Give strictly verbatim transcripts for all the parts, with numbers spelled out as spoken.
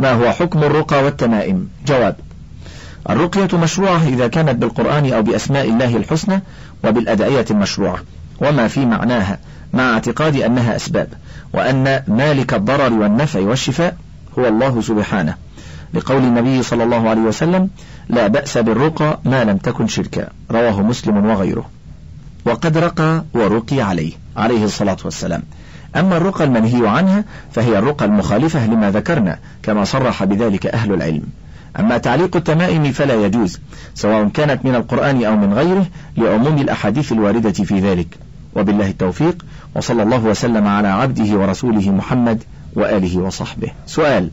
ما هو حكم الرقى والتمائم؟ جواب: الرقية مشروعة إذا كانت بالقرآن أو بأسماء الله الحسنى وبالأدعية المشروعة وما في معناها، مع اعتقاد أنها أسباب، وأن مالك الضرر والنفع والشفاء هو الله سبحانه، لقول النبي صلى الله عليه وسلم: لا بأس بالرقى ما لم تكن شركا، رواه مسلم وغيره. وقد رقى ورقي عليه عليه الصلاة والسلام. أما الرقى المنهي عنها فهي الرقى المخالفة لما ذكرنا، كما صرح بذلك أهل العلم. أما تعليق التمائم فلا يجوز، سواء كانت من القرآن أو من غيره، لعموم الأحاديث الواردة في ذلك. وبالله التوفيق، وصلى الله وسلم على عبده ورسوله محمد وآله وصحبه. سؤال: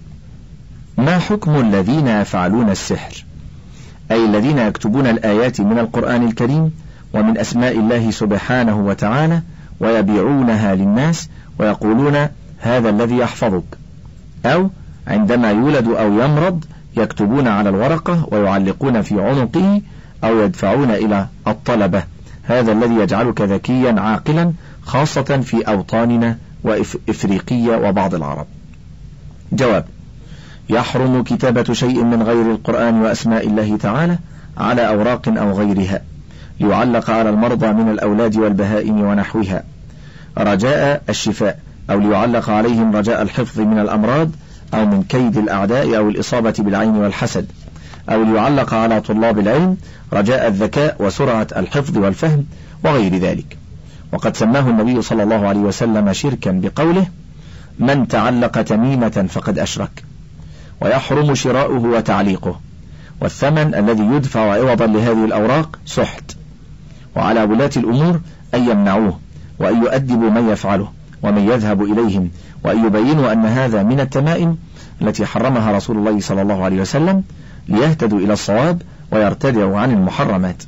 ما حكم الذين يفعلون السحر؟ أي الذين يكتبون الآيات من القرآن الكريم ومن أسماء الله سبحانه وتعالى ويبيعونها للناس ويقولون هذا الذي يحفظك، أو عندما يولد أو يمرض يكتبون على الورقة ويعلقون في عنقه أو يدفعون إلى الطلبة هذا الذي يجعلك ذكيا عاقلا، خاصة في أوطاننا وإفريقيا وبعض العرب. جواب: يحرم كتابة شيء من غير القرآن وأسماء الله تعالى على أوراق أو غيرها ليعلق على المرضى من الأولاد والبهائم ونحوها رجاء الشفاء، أو ليعلق عليهم رجاء الحفظ من الأمراض أو من كيد الأعداء أو الإصابة بالعين والحسد، أو ليعلق على طلاب العلم رجاء الذكاء وسرعة الحفظ والفهم وغير ذلك. وقد سماه النبي صلى الله عليه وسلم شركا بقوله: من تعلق تميمة فقد أشرك. ويحرم شراؤه وتعليقه، والثمن الذي يدفع عوضا لهذه الأوراق سحت. وعلى ولاة الأمور أن يمنعوه، وأن يؤدبوا من يفعله ومن يذهب إليهم، وأن يبينوا أن هذا من التمائم التي حرمها رسول الله صلى الله عليه وسلم، ليهتدوا إلى الصواب ويرتدعوا عن المحرمات.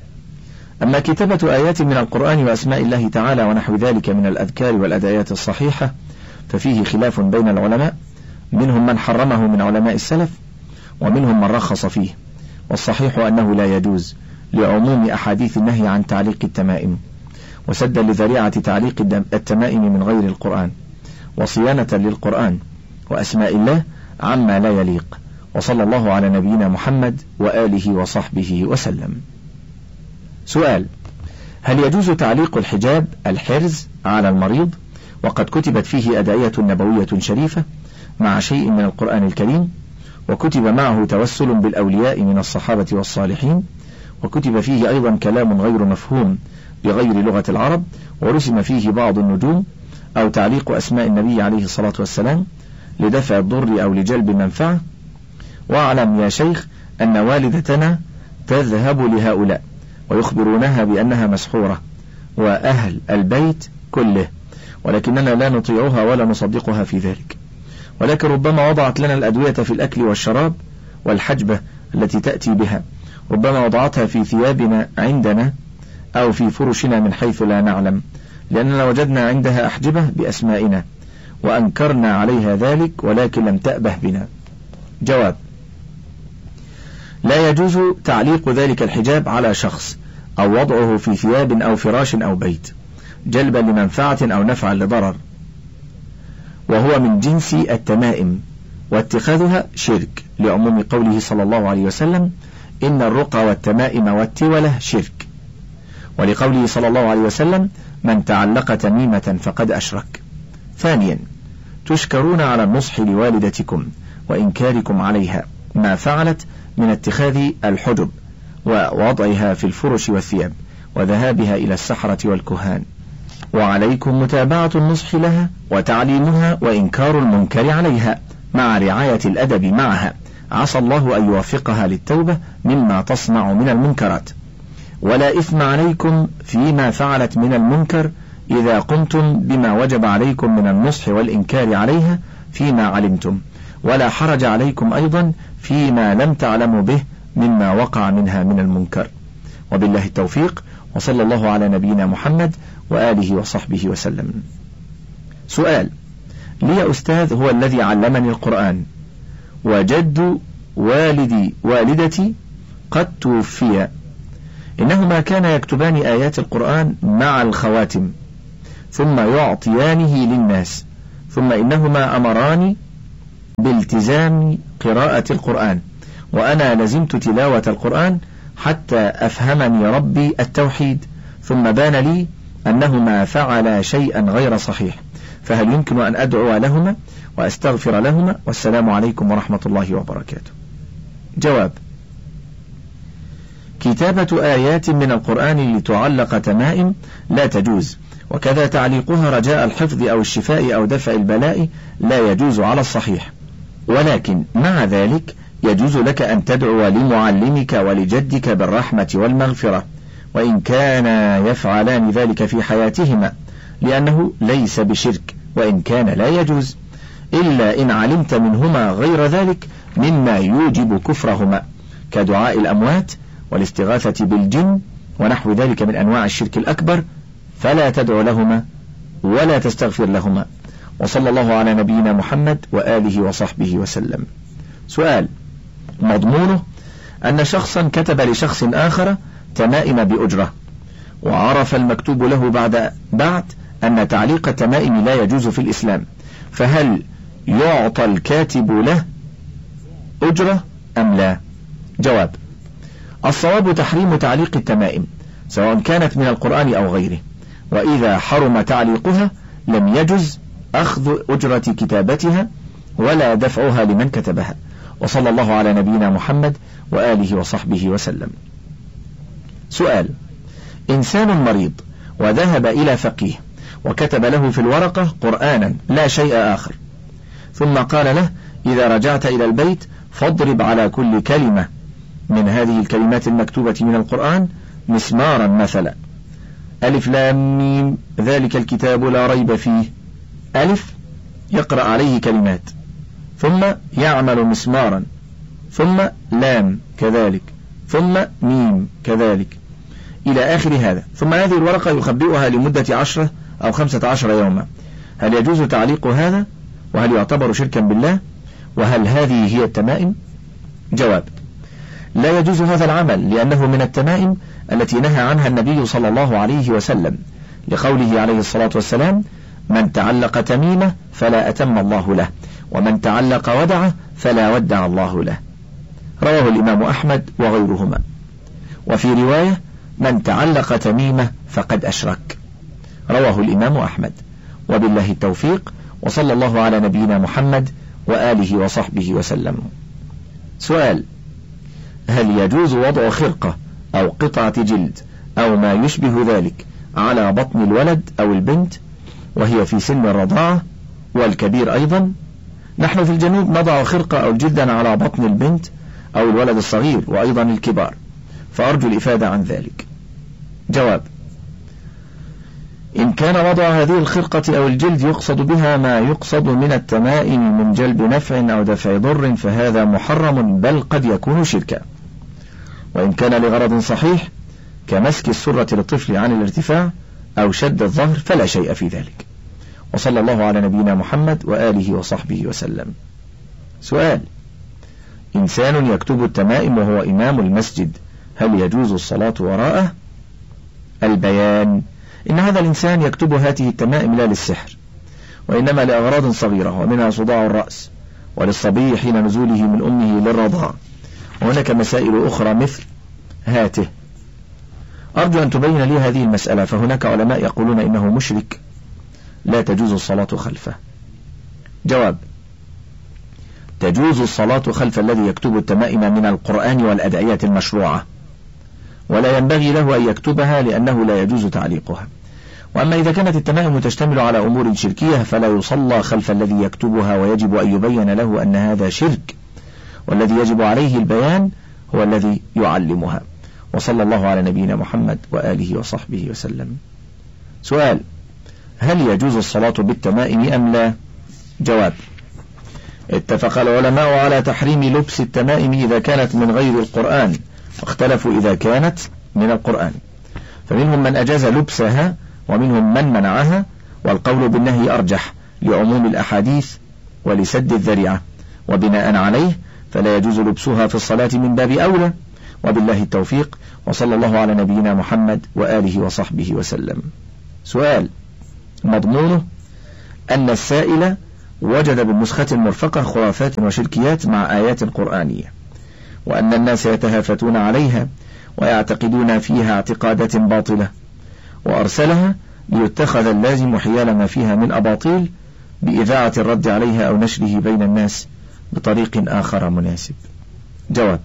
أما كتابة آيات من القرآن وأسماء الله تعالى ونحو ذلك من الأذكار والأدعيات الصحيحة ففيه خلاف بين العلماء، منهم من حرمه من علماء السلف ومنهم من رخص فيه، والصحيح أنه لا يجوز لعموم أحاديث النهي عن تعليق التمائم، وسدا لذريعة تعليق التمائم من غير القرآن، وصيانة للقرآن وأسماء الله عما لا يليق. وصلى الله على نبينا محمد وآله وصحبه وسلم. سؤال: هل يجوز تعليق الحجاب الحرز على المريض وقد كتبت فيه أدعية نبوية شريفة مع شيء من القرآن الكريم، وكتب معه توسل بالأولياء من الصحابة والصالحين، وكتب فيه أيضا كلام غير مفهوم بغير لغة العرب، ورسم فيه بعض النجوم، أو تعليق أسماء النبي عليه الصلاة والسلام لدفع الضر أو لجلب المنفعة؟ واعلم يا شيخ أن والدتنا تذهب لهؤلاء ويخبرونها بأنها مسحورة وأهل البيت كله، ولكننا لا نطيعها ولا نصدقها في ذلك، ولكن ربما وضعت لنا الأدوية في الأكل والشراب والحجبة التي تأتي بها، ربما وضعتها في ثيابنا عندنا أو في فرشنا من حيث لا نعلم، لأننا وجدنا عندها أحجبة بأسمائنا وأنكرنا عليها ذلك ولكن لم تأبه بنا. جواب: لا يجوز تعليق ذلك الحجاب على شخص أو وضعه في ثياب أو فراش أو بيت جلبا لمنفعة أو نفعا لضرر، وهو من جنس التمائم، واتخاذها شرك، لعموم قوله صلى الله عليه وسلم: إن الرقى والتمائم والتولة شرك، ولقوله صلى الله عليه وسلم: من تعلق تميمة فقد أشرك. ثانيا: تشكرون على النصح لوالدتكم وإنكاركم عليها ما فعلت من اتخاذ الحجب ووضعها في الفرش والثياب وذهابها إلى السحرة والكهان، وعليكم متابعة النصح لها وتعليمها وإنكار المنكر عليها مع رعاية الأدب معها، عسى الله أن يوفقها للتوبة مما تصنع من المنكرات. ولا إثم عليكم فيما فعلت من المنكر إذا قمتم بما وجب عليكم من النصح والإنكار عليها فيما علمتم، ولا حرج عليكم أيضا فيما لم تعلموا به مما وقع منها من المنكر. وبالله التوفيق، وصلى الله على نبينا محمد وآله وصحبه وسلم. سؤال: لي أستاذ هو الذي علمني القرآن، وجد والدي والدتي قد توفي، إنهما كان يكتبان آيات القرآن مع الخواتم ثم يعطيانه للناس، ثم إنهما أمراني بالتزام قراءة القرآن، وأنا لزمت تلاوة القرآن حتى أفهمني ربي التوحيد، ثم بان لي أنهما فعلا شيئا غير صحيح، فهل يمكن أن أدعو لهما وأستغفر لهما؟ والسلام عليكم ورحمة الله وبركاته. جواب: كتابة آيات من القرآن لتعلق تمائم لا تجوز، وكذا تعليقها رجاء الحفظ أو الشفاء أو دفع البلاء لا يجوز على الصحيح، ولكن مع ذلك يجوز لك أن تدعو لمعلمك ولجدك بالرحمة والمغفرة، وإن كان يفعلان ذلك في حياتهما، لأنه ليس بشرك وإن كان لا يجوز، إلا إن علمت منهما غير ذلك مما يوجب كفرهما، كدعاء الأموات والاستغاثة بالجن ونحو ذلك من أنواع الشرك الأكبر، فلا تدعو لهما ولا تستغفر لهما. وصلى الله على نبينا محمد وآله وصحبه وسلم. سؤال: مضمونه أن شخصا كتب لشخص آخر تمائم بأجرة، وعرف المكتوب له بعد بعد أن تعليق التمائم لا يجوز في الإسلام، فهل يعطى الكاتب له أجرة أم لا؟ جواب: الصواب تحريم تعليق التمائم سواء كانت من القرآن أو غيره، وإذا حرم تعليقها لم يجز أخذ أجرة كتابتها ولا دفعها لمن كتبها. وصلى الله على نبينا محمد وآله وصحبه وسلم. سؤال: إنسان مريض وذهب إلى فقيه وكتب له في الورقة قرآنا لا شيء آخر، ثم قال له: إذا رجعت إلى البيت فاضرب على كل كلمة من هذه الكلمات المكتوبة من القرآن مسمارا مثلا، ألف لام ميم ذلك الكتاب لا ريب فيه، ألف يقرأ عليه كلمات، ثم يعمل مسمارا، ثم لام كذلك، ثم ميم كذلك إلى آخر هذا، ثم هذه الورقة يخبئها لمدة عشرة أو خمسة عشر يوما. هل يجوز تعليق هذا؟ وهل يعتبر شركا بالله؟ وهل هذه هي التمائم؟ جواب: لا يجوز هذا العمل، لأنه من التمائم التي نهى عنها النبي صلى الله عليه وسلم، لقوله عليه الصلاة والسلام: من تعلق تميمة فلا أتم الله له، ومن تعلق ودعة فلا ودع الله له. رواه الإمام أحمد وغيرهما. وفي رواية: من تعلق تميمة فقد أشرك. رواه الإمام أحمد. وبالله التوفيق، وصلى الله على نبينا محمد وآله وصحبه وسلم. سؤال: هل يجوز وضع خرقة أو قطعة جلد أو ما يشبه ذلك على بطن الولد أو البنت وهي في سن الرضاعة والكبير أيضا؟ نحن في الجنوب نضع خرقة أو جلدا على بطن البنت أو الولد الصغير وأيضا الكبار، فأرجو الإفادة عن ذلك. جواب: إن كان وضع هذه الخرقة أو الجلد يقصد بها ما يقصد من التمائم من جلب نفع أو دفع ضر فهذا محرم، بل قد يكون شركا. وإن كان لغرض صحيح كمسك السرة للطفل عن الارتفاع أو شد الظهر فلا شيء في ذلك. وصلى الله على نبينا محمد وآله وصحبه وسلم. سؤال: إنسان يكتب التمائم وهو إمام المسجد، هل يجوز الصلاة وراءه؟ البيان: إن هذا الإنسان يكتب هذه التمائم لا للسحر، وإنما لأغراض صغيرة، ومنها صداع الرأس، وللصبي حين نزوله من أمه للرضاع، وهناك مسائل أخرى مثل هاته. أرجو أن تبين لي هذه المسألة، فهناك علماء يقولون إنه مشرك لا تجوز الصلاة خلفه. جواب: تجوز الصلاة خلف الذي يكتب التمائم من القرآن والأدعية المشروعة، ولا ينبغي له أن يكتبها لأنه لا يجوز تعليقها. وأما إذا كانت التمائم تشتمل على أمور شركية فلا يصلى خلف الذي يكتبها، ويجب أن يبين له أن هذا شرك، والذي يجب عليه البيان هو الذي يعلمها. وصلى الله على نبينا محمد وآله وصحبه وسلم. سؤال: هل يجوز الصلاة بالتمائم أم لا؟ جواب: اتفق العلماء على تحريم لبس التمائم إذا كانت من غير القرآن، واختلفوا إذا كانت من القرآن، فمنهم من أجاز لبسها ومنهم من منعها، والقول بالنهي أرجح لعموم الأحاديث ولسد الذريعة، وبناء عليه فلا يجوز لبسها في الصلاة من باب أولى. وبالله التوفيق، وصلى الله على نبينا محمد وآله وصحبه وسلم. سؤال: مضمونه أن السائل وجد بالنسخة المرفقة خرافات وشركيات مع آيات قرآنية، وأن الناس يتهافتون عليها ويعتقدون فيها اعتقادات باطلة، وأرسلها ليتخذ اللازم حيال ما فيها من أباطيل بإذاعة الرد عليها أو نشره بين الناس بطريق آخر مناسب. جواب: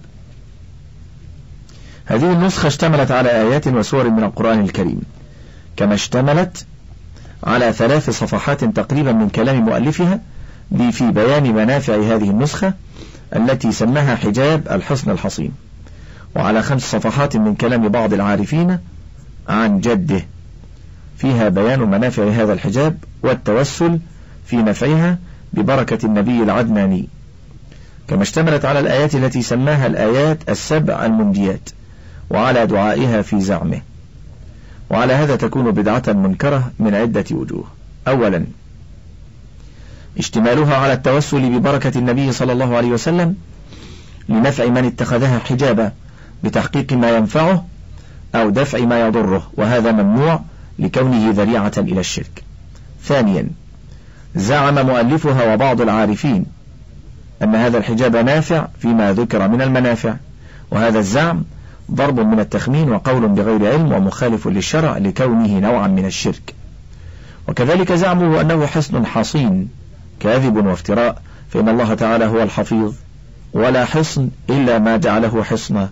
هذه النسخة اشتملت على آيات وسور من القرآن الكريم، كما اشتملت على ثلاث صفحات تقريبا من كلام مؤلفها في بيان منافع هذه النسخة التي سماها حجاب الحصن الحصين، وعلى خمس صفحات من كلام بعض العارفين عن جده فيها بيان منافع هذا الحجاب والتوسل في نفعها ببركة النبي العدناني، كما اشتملت على الآيات التي سماها الآيات السبع المنجيات وعلى دعائها في زعمه. وعلى هذا تكون بدعة منكرة من عدة وجوه. أولا، اشتمالها على التوسل ببركة النبي صلى الله عليه وسلم لنفع من اتخذها حجابا بتحقيق ما ينفعه أو دفع ما يضره، وهذا ممنوع لكونه ذريعة إلى الشرك. ثانيا، زعم مؤلفها وبعض العارفين أن هذا الحجاب نافع فيما ذكر من المنافع، وهذا الزعم ضرب من التخمين وقول بغير علم ومخالف للشرع لكونه نوعا من الشرك. وكذلك زعمه أنه حصن حصين كاذب وافتراء، فإن الله تعالى هو الحفيظ ولا حصن إلا ما جعله حصنا،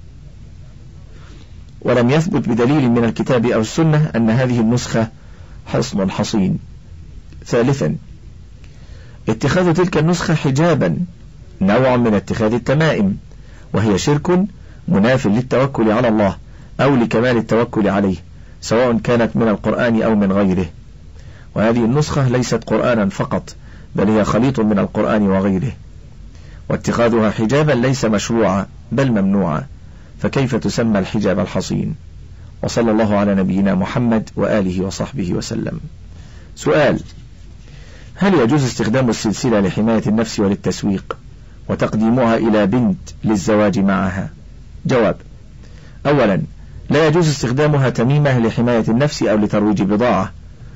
ولم يثبت بدليل من الكتاب أو السنة أن هذه النسخة حصن حصين. ثالثا، اتخاذ تلك النسخة حجابا نوع من اتخاذ التمائم، وهي شرك مناف للتوكل على الله أو لكمال التوكل عليه، سواء كانت من القرآن أو من غيره. وهذه النسخة ليست قرآنا فقط، بل هي خليط من القرآن وغيره، واتخاذها حجابا ليس مشروعا بل ممنوعا، فكيف تسمى الحجاب الحصين؟ وصلى الله على نبينا محمد وآله وصحبه وسلم. سؤال: هل يجوز استخدام السلسلة لحماية النفس وللتسويق وتقديمها إلى بنت للزواج معها؟ جواب: أولا، لا يجوز استخدامها تميمة لحماية النفس أو لترويج بضاعة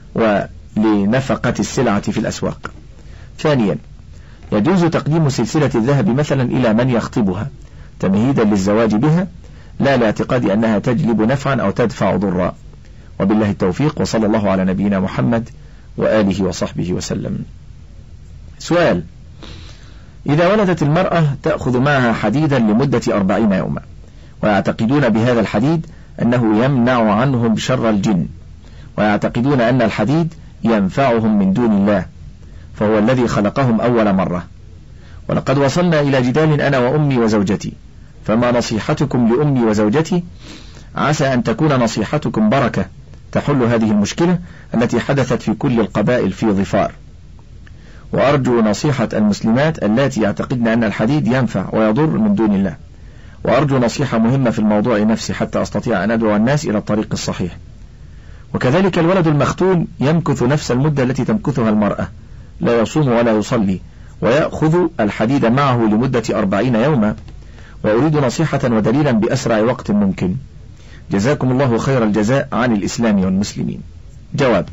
ولنفقة السلعة في الأسواق. ثانيا، يجوز تقديم سلسلة الذهب مثلا إلى من يخطبها تمهيدا للزواج بها، لا لاعتقاد أنها تجلب نفعا أو تدفع ضرا. وبالله التوفيق، وصلى الله على نبينا محمد وآله وصحبه وسلم. سؤال: إذا ولدت المرأة تأخذ معها حديدا لمدة أربعين يوما، ويعتقدون بهذا الحديد أنه يمنع عنهم شر الجن، ويعتقدون أن الحديد ينفعهم من دون الله، فهو الذي خلقهم أول مرة. ولقد وصلنا إلى جدال أنا وأمي وزوجتي، فما نصيحتكم لأمي وزوجتي؟ عسى أن تكون نصيحتكم بركة تحل هذه المشكلة التي حدثت في كل القبائل في ظفار. وأرجو نصيحة المسلمات اللاتي يعتقدن أن الحديد ينفع ويضر من دون الله، وأرجو نصيحة مهمة في الموضوع نفسه حتى أستطيع أن أدعو الناس إلى الطريق الصحيح. وكذلك الولد المختون يمكث نفس المدة التي تمكثها المرأة، لا يصوم ولا يصلي، ويأخذ الحديد معه لمدة أربعين يوما، وأريد نصيحة ودليلا بأسرع وقت ممكن. جزاكم الله خير الجزاء عن الإسلام والمسلمين. جواب: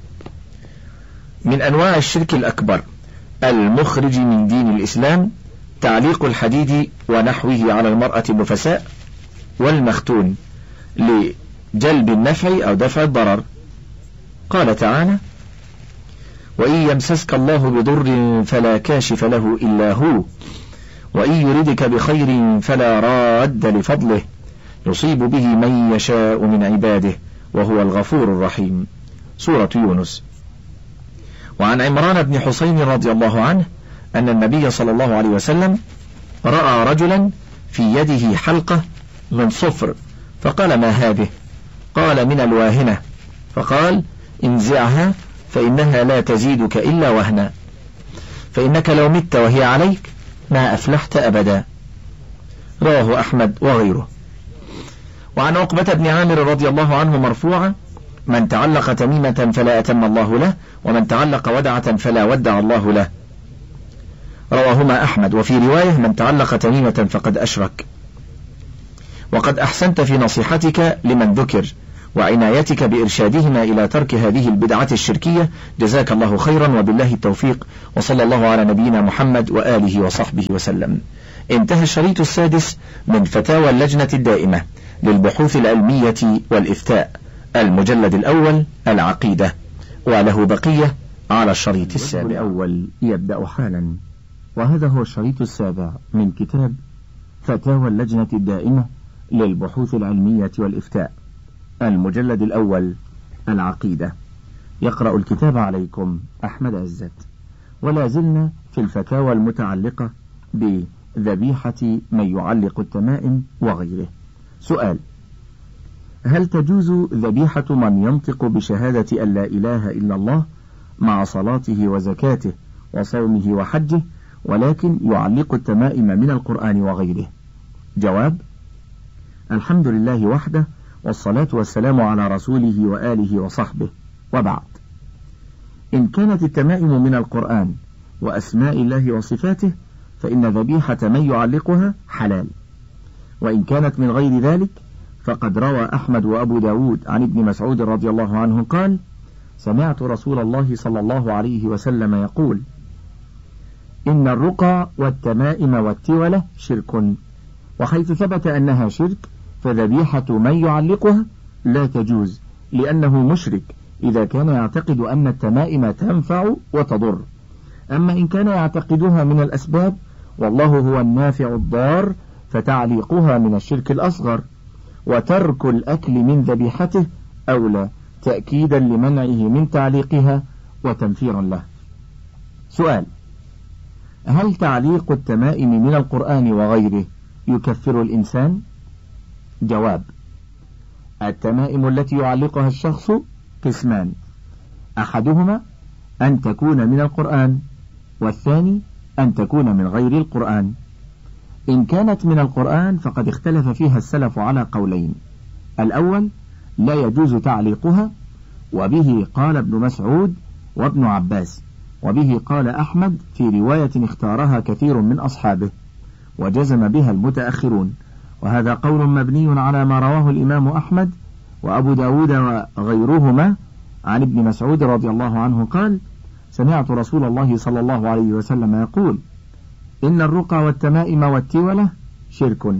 من أنواع الشرك الأكبر المخرج من دين الإسلام تعليق الحديد ونحوه على المرأة النفساء والمختون لجلب النفع أو دفع الضرر. قال تعالى: وإن يمسسك الله بضر فلا كاشف له إلا هو، وإن يردك بخير فلا راد لفضله، يصيب به من يشاء من عباده وهو الغفور الرحيم. سورة يونس. وعن عمران بن حسين رضي الله عنه أن النبي صلى الله عليه وسلم رأى رجلا في يده حلقة من صفر، فقال: ما هذه؟ قال: من الواهنة. فقال: انزعها فإنها لا تزيدك إلا وهنا، فإنك لو مت وهي عليك ما أفلحت أبدا. رواه أحمد وغيره. وعن عقبة بن عامر رضي الله عنه مرفوعا: من تعلق تميمة فلا أتم الله له، ومن تعلق ودعة فلا ودع الله له. رواهما أحمد. وفي رواية: من تعلق تميمة فقد أشرك. وقد أحسنت في نصيحتك لمن ذكر، وعنايتك بإرشادهما إلى ترك هذه البدعة الشركية، جزاك الله خيرا وبالله التوفيق، وصلى الله على نبينا محمد وآله وصحبه وسلم. انتهى الشريط السادس من فتاوى اللجنة الدائمة للبحوث العلمية والإفتاء، المجلد الأول العقيدة، وله بقية على الشريط السابع. الأول يبدأ حالا، وهذا هو الشريط السابع من كتاب فتاوى اللجنة الدائمة للبحوث العلمية والإفتاء، المجلد الأول العقيدة. يقرأ الكتاب عليكم أحمد عزت، ولا زلنا في الفتاوى المتعلقة بذبيحة من يعلق التمائم وغيره. سؤال: هل تجوز ذبيحة من ينطق بشهادة أن لا إله إلا الله مع صلاته وزكاته وصومه وحجه، ولكن يعلق التمائم من القرآن وغيره؟ جواب: الحمد لله وحده، والصلاة والسلام على رسوله وآله وصحبه، وبعد. إن كانت التمائم من القرآن وأسماء الله وصفاته فإن ذبيحة من يعلقها حلال، وإن كانت من غير ذلك فقد روى أحمد وأبو داود عن ابن مسعود رضي الله عنه قال: سمعت رسول الله صلى الله عليه وسلم يقول: إن الرقى والتمائم والتولة شرك، وحيث ثبت أنها شرك فذبيحة من يعلقها لا تجوز، لأنه مشرك إذا كان يعتقد أن التمائم تنفع وتضر. أما إن كان يعتقدها من الأسباب والله هو النافع الضار فتعليقها من الشرك الأصغر، وترك الأكل من ذبيحته أولى، تأكيدا لمنعه من تعليقها وتنفيرا له. سؤال: هل تعليق التمائم من القرآن وغيره يكفر الإنسان؟ جواب: التمائم التي يعلقها الشخص قسمان، أحدهما أن تكون من القرآن، والثاني أن تكون من غير القرآن. إن كانت من القرآن فقد اختلف فيها السلف على قولين: الأول لا يجوز تعليقها، وبه قال ابن مسعود وابن عباس، وبه قال أحمد في رواية اختارها كثير من أصحابه، وجزم بها المتأخرون، وهذا قول مبني على ما رواه الإمام أحمد وأبو داود وغيرهما عن ابن مسعود رضي الله عنه قال: سمعت رسول الله صلى الله عليه وسلم يقول: إن الرقى والتمائم والتولة شرك.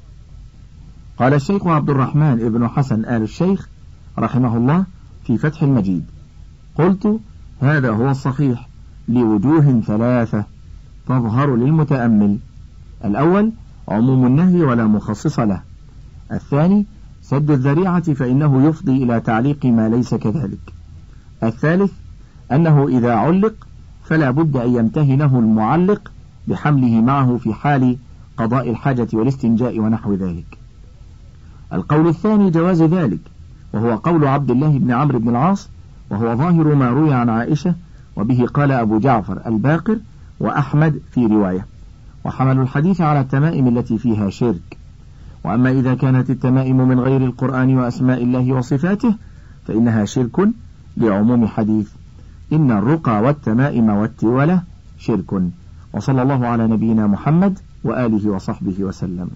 قال الشيخ عبد الرحمن ابن حسن آل الشيخ رحمه الله في فتح المجيد: قلت: هذا هو الصحيح لوجوه ثلاثة تظهر للمتأمل: الأول عموم النهي ولا مخصص له، الثاني سد الذريعة فإنه يفضي إلى تعليق ما ليس كذلك، الثالث أنه إذا علق فلا بد أن يمتهنه المعلق بحمله معه في حال قضاء الحاجة والاستنجاء ونحو ذلك. القول الثاني جواز ذلك، وهو قول عبد الله بن عمرو بن العاص، وهو ظاهر ما روي عن عائشة، وبه قال أبو جعفر الباقر وأحمد في رواية، وحملوا الحديث على التمائم التي فيها شرك. وأما إذا كانت التمائم من غير القرآن وأسماء الله وصفاته فإنها شرك لعموم حديث إن الرقى والتمائم والتولة شرك. وصلى الله على نبينا محمد وآله وصحبه وسلم.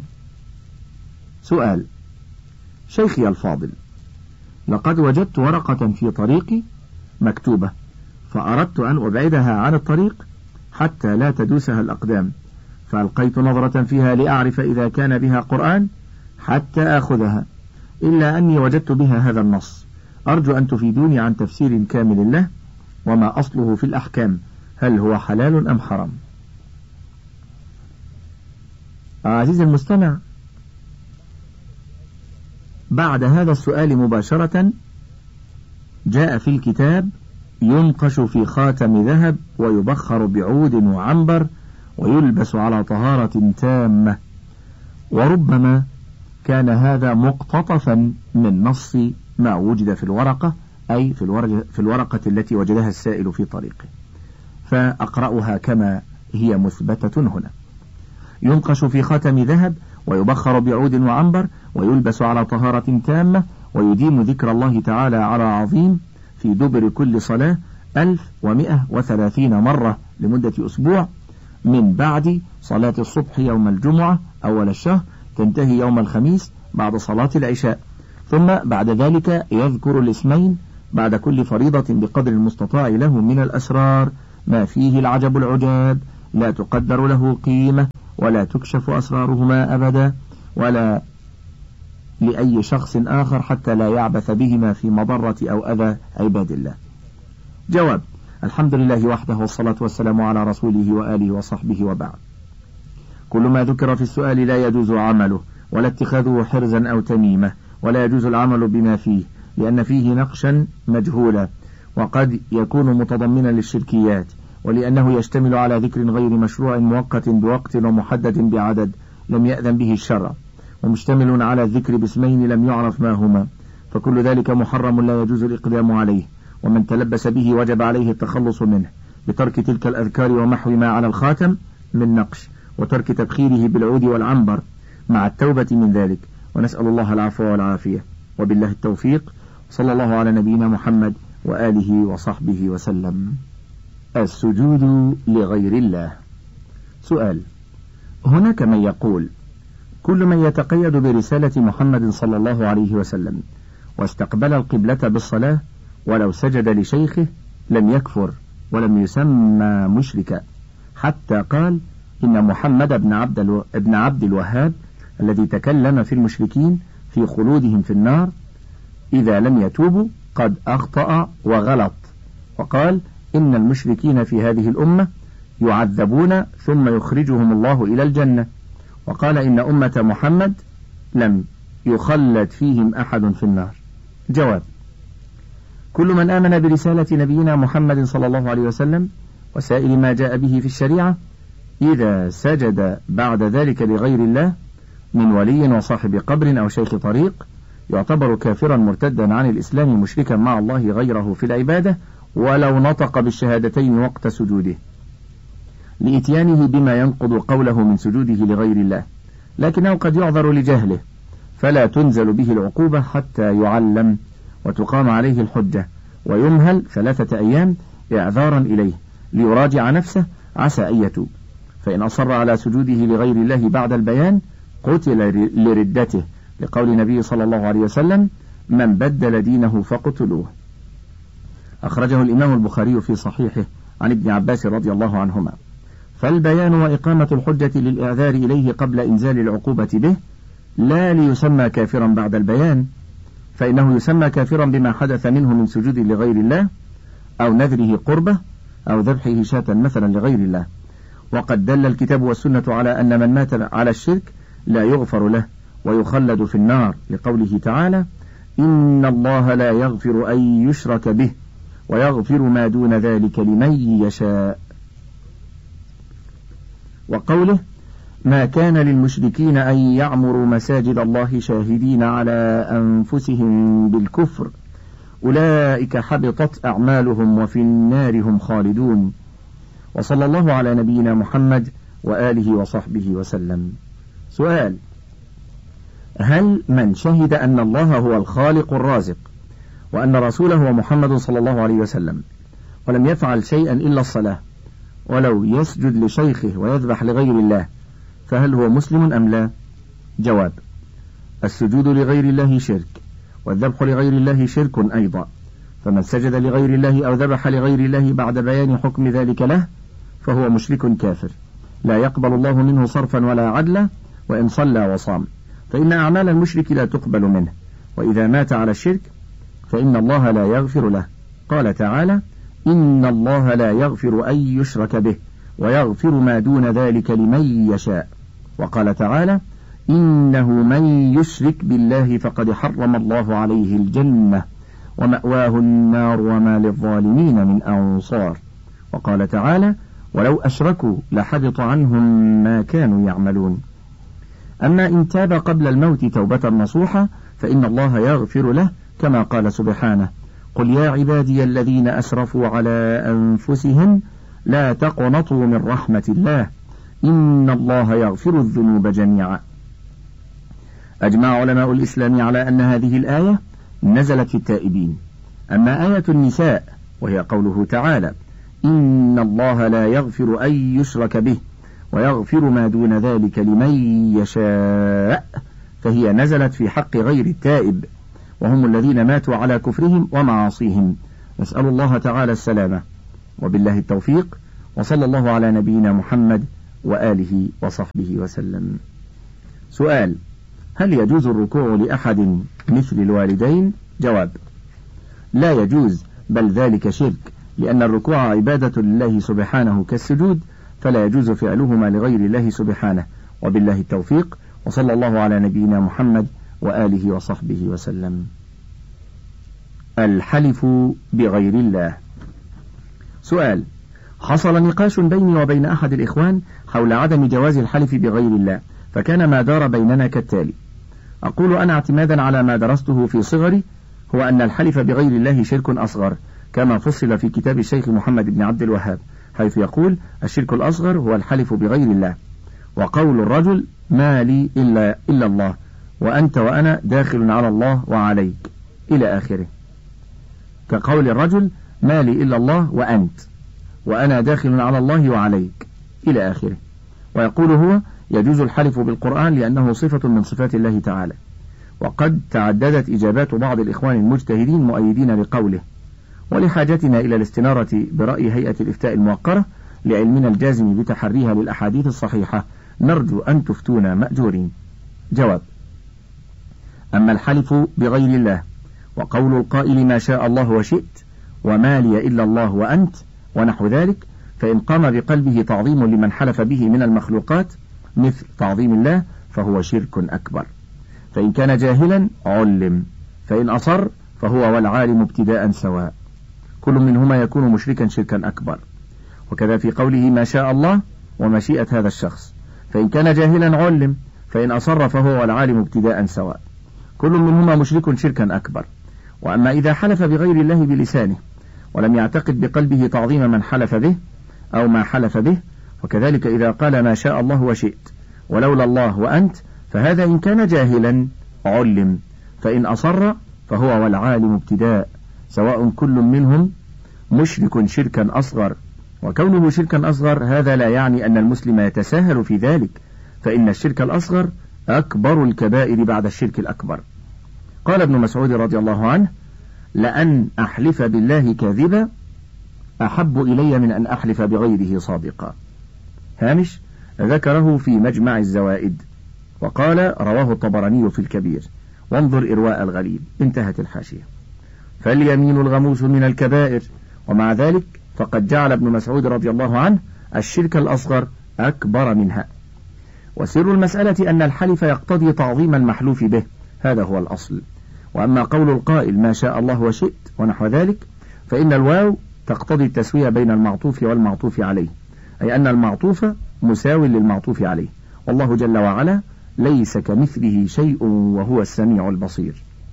سؤال: شيخي الفاضل، لقد وجدت ورقة في طريقي مكتوبة، فأردت أن أبعدها عن الطريق حتى لا تدوسها الأقدام، فألقيت نظرة فيها لأعرف إذا كان بها قرآن حتى أخذها، إلا أني وجدت بها هذا النص، أرجو أن تفيدوني عن تفسير كامل له وما أصله في الأحكام، هل هو حلال أم حرام؟ عزيزي المستمع، بعد هذا السؤال مباشرة جاء في الكتاب: ينقش في خاتم ذهب ويبخر بعود وعنبر ويلبس على طهارة تامة. وربما كان هذا مقتطفا من نص ما وجد في الورقة، أي في الورقة التي وجدها السائل في طريقه، فأقرأها كما هي مثبتة هنا: ينقش في خاتم ذهب ويبخر بعود وعنبر ويلبس على طهارة تامة ويديم ذكر الله تعالى على عظيم في دبر كل صلاة ألف ومئة وثلاثين مرة لمدة أسبوع، من بعد صلاة الصبح يوم الجمعة أول الشهر، تنتهي يوم الخميس بعد صلاة العشاء، ثم بعد ذلك يذكر الاسمين بعد كل فريضة بقدر المستطاع له من الأسرار ما فيه العجب العجاب، لا تقدر له قيمة ولا تكشف أسرارهما أبدا ولا لأي شخص آخر حتى لا يعبث بهما في مضرة أو أذى عباد الله. جواب: الحمد لله وحده والصلاة والسلام على رسوله وآله وصحبه وبعد. كل ما ذكر في السؤال لا يجوز عمله ولا اتخاذه حرزا أو تميمة، ولا يجوز العمل بما فيه لأن فيه نقشا مجهولا، وقد يكون متضمنا للشركيات، ولأنه يشتمل على ذكر غير مشروع مؤقت بوقت ومحدد بعدد لم يأذن به الشرع، ومشتمل على الذكر باسمين لم يعرف ما هما، فكل ذلك محرم لا يجوز الإقدام عليه، ومن تلبس به وجب عليه التخلص منه بترك تلك الأذكار ومحو ما على الخاتم من نقش، وترك تبخيره بالعود والعنبر مع التوبة من ذلك، ونسأل الله العفو والعافية، وبالله التوفيق، صلى الله على نبينا محمد وآله وصحبه وسلم. السجود لغير الله. سؤال: هناك من يقول كل من يتقيد برسالة محمد صلى الله عليه وسلم واستقبل القبلة بالصلاة ولو سجد لشيخه لم يكفر ولم يسمى مشركا، حتى قال إن محمد بن عبد, الو... ابن عبد الوهاب الذي تكلم في المشركين في خلودهم في النار إذا لم يتوبوا قد أخطأ وغلط، وقال إن المشركين في هذه الأمة يعذبون ثم يخرجهم الله إلى الجنة، وقال إن أمة محمد لم يخلد فيهم أحد في النار. جواب: كل من آمن برسالة نبينا محمد صلى الله عليه وسلم وسائر ما جاء به في الشريعة إذا سجد بعد ذلك لغير الله من ولي وصاحب قبر أو شيخ طريق يعتبر كافرا مرتدا عن الإسلام مشركا مع الله غيره في العبادة ولو نطق بالشهادتين وقت سجوده، لإتيانه بما ينقض قوله من سجوده لغير الله، لكنه قد يعذر لجهله فلا تنزل به العقوبة حتى يعلم وتقام عليه الحجة ويمهل ثلاثة أيام إعذارا إليه ليراجع نفسه عسى أن يتوب، فإن أصر على سجوده لغير الله بعد البيان قتل لردته، لقول النبي صلى الله عليه وسلم: من بدل دينه فقتلوه. أخرجه الإمام البخاري في صحيحه عن ابن عباس رضي الله عنهما. فالبيان وإقامة الحجة للإعذار إليه قبل إنزال العقوبة به لا ليسمى كافرا بعد البيان، فإنه يسمى كافرا بما حدث منه من سجود لغير الله أو نذره قربة أو ذبحه شاة مثلا لغير الله. وقد دل الكتاب والسنة على أن من مات على الشرك لا يغفر له ويخلد في النار، لقوله تعالى: إن الله لا يغفر أن يشرك به ويغفر ما دون ذلك لمن يشاء. وقوله: ما كان للمشركين أن يعمروا مساجد الله شاهدين على أنفسهم بالكفر أولئك حبطت أعمالهم وفي النار هم خالدون. وصلى الله على نبينا محمد وآله وصحبه وسلم. سؤال: هل من شهد أن الله هو الخالق الرازق وأن رسوله هو محمد صلى الله عليه وسلم ولم يفعل شيئا إلا الصلاة ولو يسجد لشيخه ويذبح لغير الله فهل هو مسلم أم لا؟ جواب: السجود لغير الله شرك، والذبح لغير الله شرك أيضا، فمن سجد لغير الله أو ذبح لغير الله بعد بيان حكم ذلك له فهو مشرك كافر لا يقبل الله منه صرفا ولا عدلا وإن صلى وصام، فإن أعمال المشرك لا تقبل منه، وإذا مات على الشرك فإن الله لا يغفر له. قال تعالى: إن الله لا يغفر أن يشرك به ويغفر ما دون ذلك لمن يشاء. وقال تعالى: إنه من يشرك بالله فقد حرم الله عليه الجنة ومأواه النار وما للظالمين من أنصار. وقال تعالى: ولو أشركوا لحبط عنهم ما كانوا يعملون. أما إن تاب قبل الموت توبة نصوحة فإن الله يغفر له، كما قال سبحانه: قل يا عبادي الذين أسرفوا على أنفسهم لا تقنطوا من رحمة الله إن الله يغفر الذنوب جميعا. أجمع علماء الإسلام على أن هذه الآية نزلت في التائبين. أما آية النساء وهي قوله تعالى: إن الله لا يغفر أن يشرك به ويغفر ما دون ذلك لمن يشاء، فهي نزلت في حق غير التائب، وهم الذين ماتوا على كفرهم ومعاصيهم، نسأل الله تعالى السلامة، وبالله التوفيق، وصلى الله على نبينا محمد وآله وصحبه وسلم. سؤال: هل يجوز الركوع لأحد مثل الوالدين؟ جواب: لا يجوز، بل ذلك شرك، لأن الركوع عبادة لله سبحانه كالسجود، فلا يجوز فعلهما لغير الله سبحانه، وبالله التوفيق، وصلى الله على نبينا محمد وآله وصحبه وسلم. الحلف بغير الله. سؤال: حصل نقاش بيني وبين أحد الإخوان حول عدم جواز الحلف بغير الله، فكان ما دار بيننا كالتالي: أقول أنا اعتمادا على ما درسته في صغري هو أن الحلف بغير الله شرك أصغر، كما فصل في كتاب الشيخ محمد بن عبد الوهاب، حيث يقول: الشرك الأصغر هو الحلف بغير الله، وقول الرجل ما لي إلا, إلا الله، وأنت وأنا داخل على الله وعليك، إلى آخره، كقول الرجل ما لي إلا الله وأنت، وأنا داخل على الله وعليك، إلى آخره. ويقول هو: يجوز الحلف بالقرآن لأنه صفة من صفات الله تعالى. وقد تعددت إجابات بعض الإخوان المجتهدين مؤيدين لقوله، ولحاجتنا إلى الاستنارة برأي هيئة الإفتاء الموقرة لعلمنا الجازم بتحريها للأحاديث الصحيحة، نرجو أن تفتونا مأجورين. جواب: أما الحلف بغير الله وقول القائل ما شاء الله وشئت وما لي إلا الله وأنت ونحو ذلك، فإن قام بقلبه تعظيم لمن حلف به من المخلوقات مثل تعظيم الله فهو شرك أكبر، فإن كان جاهلا علم، فإن أصر فهو والعالم ابتداء سواء، كل منهما يكون مشركا شركا أكبر. وكذا في قوله ما شاء الله ومشيئة هذا الشخص، فإن كان جاهلا علم، فإن أصر فهو والعالم ابتداء سواء، كل منهما مشرك شركا أكبر. وأما إذا حلف بغير الله بلسانه ولم يعتقد بقلبه تعظيم من حلف به أو ما حلف به، وكذلك إذا قال ما شاء الله وشئت ولولا الله وأنت، فهذا إن كان جاهلا علم، فإن أصر فهو والعالم ابتداء سواء، كل منهم مشرك شركا أصغر. وكونه شركا أصغر هذا لا يعني أن المسلم يتساهل في ذلك، فإن الشرك الأصغر أكبر الكبائر بعد الشرك الأكبر. قال ابن مسعود رضي الله عنه: لأن أحلف بالله كاذبا أحب إلي من أن أحلف بغيره صادقا. هامش ذكره في مجمع الزوائد، وقال رواه الطبراني في الكبير، وانظر إرواء الغليل، انتهت الحاشية. فاليمين الغموس من الكبائر، ومع ذلك فقد جعل ابن مسعود رضي الله عنه الشرك الأصغر أكبر منها. وسر المسألة أن الحلف يقتضي تعظيم المحلوف به، هذا هو الأصل. وأما قول القائل ما شاء الله وشئت ونحو ذلك، فإن الواو تقتضي التسوية بين المعطوف والمعطوف عليه، أي أن المعطوف مساو للمعطوف عليه، والله جل وعلا ليس كمثله شيء وهو السميع البصير.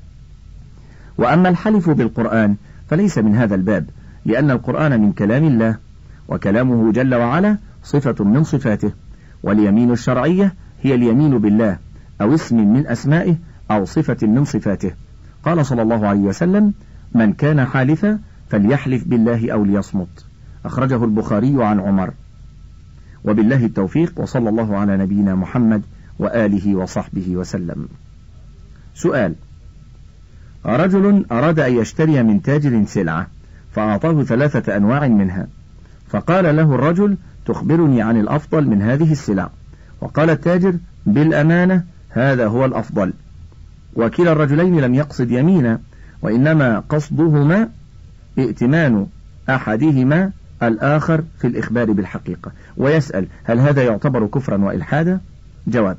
وأما الحلف بالقرآن فليس من هذا الباب، لأن القرآن من كلام الله، وكلامه جل وعلا صفة من صفاته، واليمين الشرعية هي اليمين بالله أو اسم من أسمائه أو صفة من صفاته. قال صلى الله عليه وسلم: من كان حالفا فليحلف بالله أو ليصمت، أخرجه البخاري عن عمر. وبالله التوفيق، وصلى الله على نبينا محمد وآله وصحبه وسلم. سؤال: رجل أراد أن يشتري من تاجر سلعة فأعطاه ثلاثة أنواع منها، فقال له الرجل: تخبرني عن الأفضل من هذه السلع؟ وقال التاجر: بالأمانة هذا هو الأفضل. وكلا الرجلين لم يقصد يمينا، وإنما قصدهما ائتمان أحدهما الآخر في الإخبار بالحقيقة. ويسأل: هل هذا يعتبر كفرا وإلحادا؟ جواب: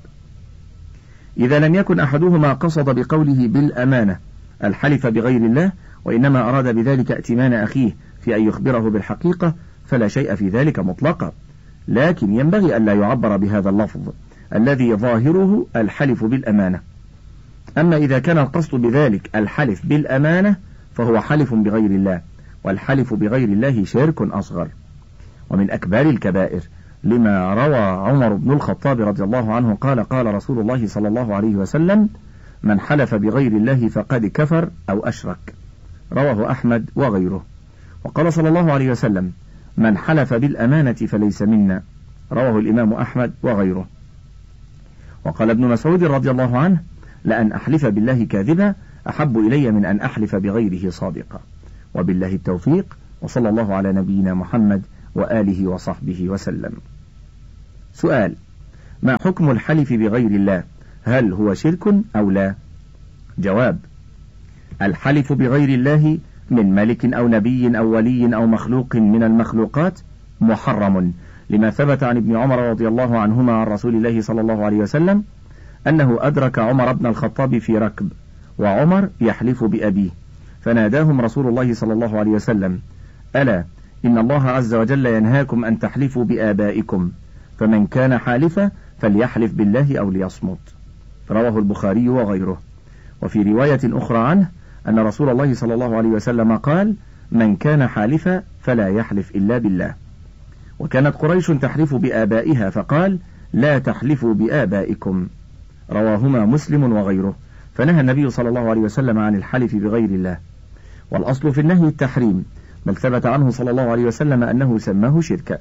إذا لم يكن أحدهما قصد بقوله بالأمانة الحلف بغير الله، وإنما أراد بذلك ائتمان أخيه في أن يخبره بالحقيقة، فلا شيء في ذلك مطلقا، لكن ينبغي أن لا يعبر بهذا اللفظ الذي ظاهره الحلف بالأمانة. أما إذا كان القصد بذلك الحلف بالأمانة فهو حلف بغير الله، والحلف بغير الله شرك أصغر ومن أكبر الكبائر، لما روى عمر بن الخطاب رضي الله عنه قال: قال رسول الله صلى الله عليه وسلم: من حلف بغير الله فقد كفر أو أشرك، رواه أحمد وغيره. وقال صلى الله عليه وسلم: من حلف بالأمانة فليس منا، رواه الإمام أحمد وغيره. وقال ابن مسعود رضي الله عنه: لأن أحلف بالله كاذبا أحب إلي من أن أحلف بغيره صادقا. وبالله التوفيق، وصلى الله على نبينا محمد وآله وصحبه وسلم. سؤال: ما حكم الحلف بغير الله؟ هل هو شرك أو لا؟ جواب: الحلف بغير الله من ملك أو نبي أو ولي أو مخلوق من المخلوقات محرم، لما ثبت عن ابن عمر رضي الله عنهما عن رسول الله صلى الله عليه وسلم أنه أدرك عمر بن الخطاب في ركب، وعمر يحلف بأبيه، فناداهم رسول الله صلى الله عليه وسلم: ألا إن الله عز وجل ينهاكم أن تحلفوا بآبائكم، فمن كان حالفا فليحلف بالله أو ليصمت. رواه البخاري وغيره. وفي رواية أخرى عنه أن رسول الله صلى الله عليه وسلم قال: من كان حالفا فلا يحلف إلا بالله. وكانت قريش تحلف بآبائها فقال: لا تحلفوا بآبائكم. رواهما مسلم وغيره. فنهى النبي صلى الله عليه وسلم عن الحلف بغير الله، والأصل في النهي التحريم، بل ثبت عنه صلى الله عليه وسلم أنه سماه شركا.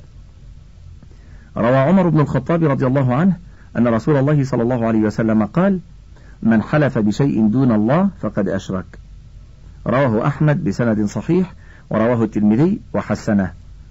روى عمر بن الخطاب رضي الله عنه أن رسول الله صلى الله عليه وسلم قال: من حلف بشيء دون الله فقد أشرك. رواه أحمد بسند صحيح، ورواه الترمذي وحسنه،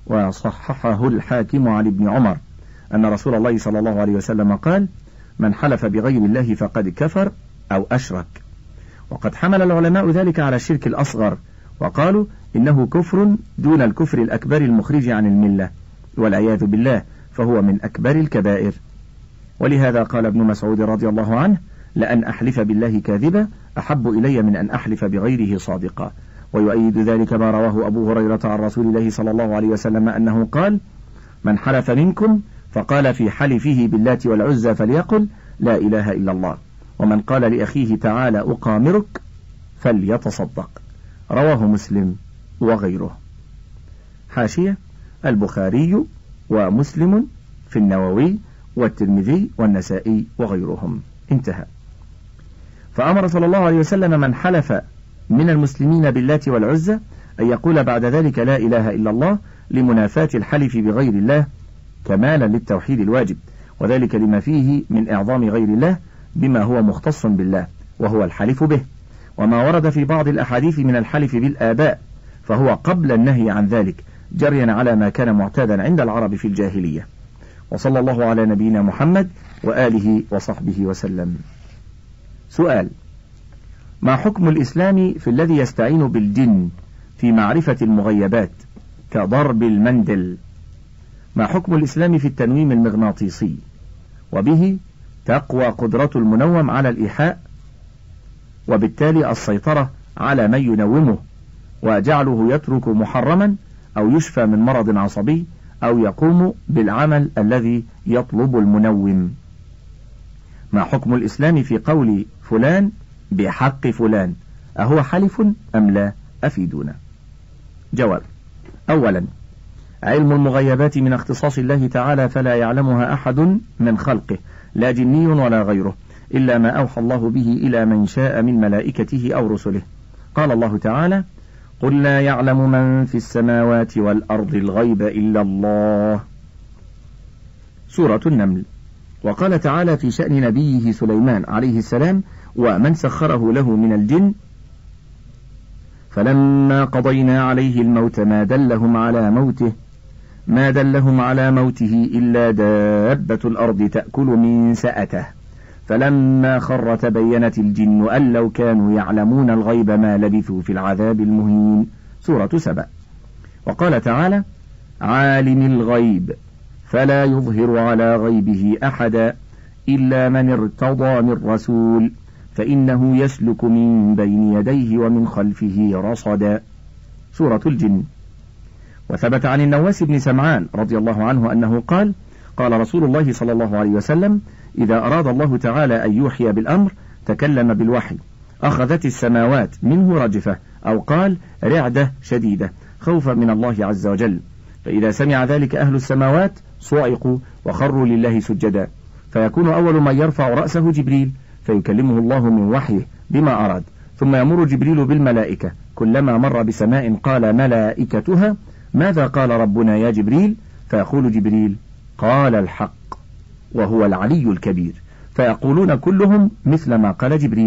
وصححه الحاكم عن ابن عمر أن رسول الله صلى الله عليه وسلم قال: من حلف بغير الله فقد كفر أو أشرك. وقد حمل العلماء ذلك على الشرك الأصغر، وقالوا إنه كفر دون الكفر الأكبر المخرج عن الملة، والعياذ بالله، فهو من أكبر الكبائر. ولهذا قال ابن مسعود رضي الله عنه: لأن أحلف بالله كاذبا أحب إلي من أن أحلف بغيره صادقا. ويؤيد ذلك ما رواه أبو هريرة عن رسول الله صلى الله عليه وسلم أنه قال: من حلف منكم فقال في حلفه باللات والعزى فليقل لا إله إلا الله، ومن قال لأخيه تعالى أقامرك فليتصدق. رواه مسلم وغيره. حاشية: البخاري ومسلم في النووي والترمذي والنسائي وغيرهم. انتهى. فأمر صلى الله عليه وسلم من حلف من المسلمين باللات والعزى أن يقول بعد ذلك لا إله إلا الله، لمنافاة الحلف بغير الله كمالا للتوحيد الواجب، وذلك لما فيه من إعظام غير الله بما هو مختص بالله، وهو الحلف به. وما ورد في بعض الأحاديث من الحلف بالآباء فهو قبل النهي عن ذلك، جريا على ما كان معتادا عند العرب في الجاهلية. وصلى الله على نبينا محمد وآله وصحبه وسلم. سؤال: ما حكم الإسلام في الذي يستعين بالجن في معرفة المغيبات كضرب المندل؟ ما حكم الإسلام في التنويم المغناطيسي، وبه تقوى قدرة المنوم على الإيحاء، وبالتالي السيطرة على من ينومه، وجعله يترك محرما أو يشفى من مرض عصبي أو يقوم بالعمل الذي يطلب المنوم؟ ما حكم الإسلام في قول فلان بحق فلان؟ أهو حلف أم لا؟ أفيدونا. جواب: أولا، علم المغيبات من اختصاص الله تعالى، فلا يعلمها أحد من خلقه، لا جني ولا غيره، إلا ما أوحى الله به إلى من شاء من ملائكته أو رسله. قال الله تعالى: قل لا يعلم من في السماوات والأرض الغيب إلا الله. سورة النمل. وقال تعالى في شأن نبيه سليمان عليه السلام: ومن سخره له من الجن فلما قضينا عليه الموت ما دلهم على موته ما دلهم على موته إلا دابة الأرض تأكل من سأته فلما خر تبينت الجن أن لو كانوا يعلمون الغيب ما لبثوا في العذاب المهين. سورة سبأ. وقال تعالى: عالم الغيب فلا يظهر على غيبه أحدا إلا من ارتضى من رسول فإنه يسلك من بين يديه ومن خلفه رصدا. سورة الجن. وثبت عن النواس بن سمعان رضي الله عنه أنه قال: قال رسول الله صلى الله عليه وسلم: إذا أراد الله تعالى أن يوحي بالأمر تكلم بالوحي، أخذت السماوات منه رجفة، أو قال رعدة شديدة خوفا من الله عز وجل، فإذا سمع ذلك أهل السماوات صعقوا وخروا لله سجدا، فيكون أول من يرفع رأسه جبريل فيكلمه الله من وحيه بما أراد، ثم يمر جبريل بالملائكة، كلما مر بسماء قال ملائكتها: ماذا قال ربنا يا جبريل؟ فيقول جبريل: قال الحق وهو العلي الكبير، فيقولون كلهم مثل ما قال جبريل،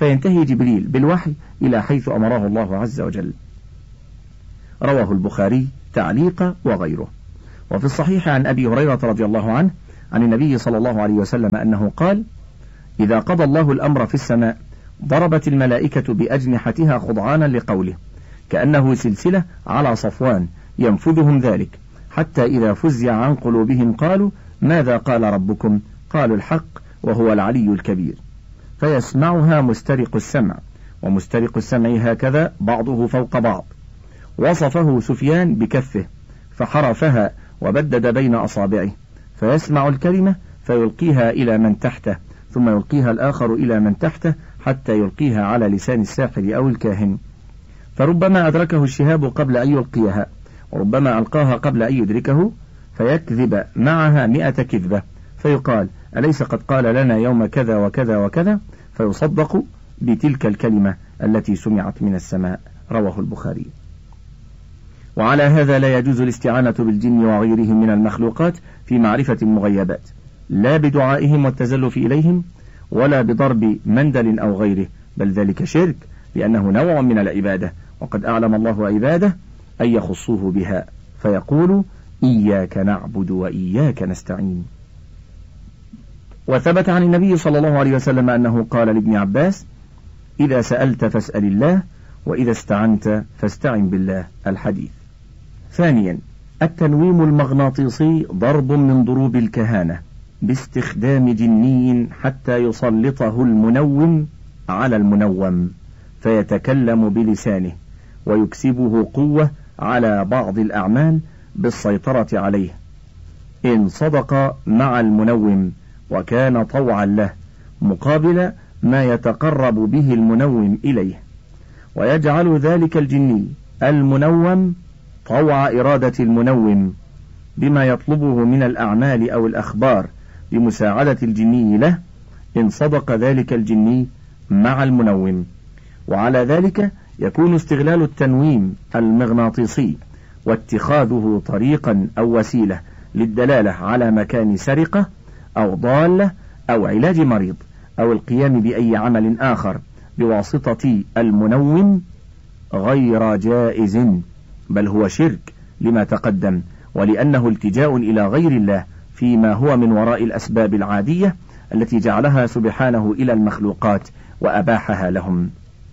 فينتهي جبريل بالوحي إلى حيث أمره الله عز وجل. رواه البخاري تعليقا وغيره. وفي الصحيح عن أبي هريرة رضي الله عنه عن النبي صلى الله عليه وسلم أنه قال: إذا قضى الله الأمر في السماء ضربت الملائكة بأجنحتها خضعانا لقوله، كأنه سلسلة على صفوان ينفذهم ذلك، حتى إذا فزع عن قلوبهم قالوا: ماذا قال ربكم؟ قالوا: الحق وهو العلي الكبير. فيسمعها مسترق السمع، ومسترق السمع هكذا بعضه فوق بعض. وصفه سفيان بكفه فحرفها وبدد بين أصابعه، فيسمع الكلمة فيلقيها إلى من تحته، ثم يلقيها الآخر إلى من تحته، حتى يلقيها على لسان الساحر أو الكاهن، فربما أدركه الشهاب قبل أن يلقيها، وربما ألقاها قبل أن يدركه، فيكذب معها مئة كذبة، فيقال: أليس قد قال لنا يوم كذا وكذا وكذا؟ فيصدق بتلك الكلمة التي سمعت من السماء. رواه البخاري. وعلى هذا لا يجوز الاستعانة بالجن وغيرهم من المخلوقات في معرفة المغيبات، لا بدعائهم والتزلف إليهم، ولا بضرب مندل أو غيره، بل ذلك شرك، لأنه نوع من العبادة، وقد أعلم الله عباده أن يخصوه بها، فيقول: إياك نعبد وإياك نستعين. وثبت عن النبي صلى الله عليه وسلم أنه قال لابن عباس: إذا سألت فاسأل الله، وإذا استعنت فاستعن بالله. الحديث. ثانيا، التنويم المغناطيسي ضرب من ضروب الكهانة باستخدام جني حتى يسلطه المنوم على المنوم فيتكلم بلسانه، ويكسبه قوة على بعض الأعمال بالسيطرة عليه، إن صدق مع المنوم وكان طوعا له، مقابل ما يتقرب به المنوم إليه، ويجعل ذلك الجني المنوم طوع إرادة المنوم بما يطلبه من الأعمال أو الأخبار بمساعدة الجني له، إن صدق ذلك الجني مع المنوم. وعلى ذلك يكون استغلال التنويم المغناطيسي واتخاذه طريقا أو وسيلة للدلالة على مكان سرقة أو ضالة أو علاج مريض أو القيام بأي عمل آخر بواسطة المنوم غير جائز، بل هو شرك لما تقدم، ولأنه التجاء إلى غير الله فيما هو من وراء الأسباب العادية التي جعلها سبحانه إلى المخلوقات وأباحها لهم.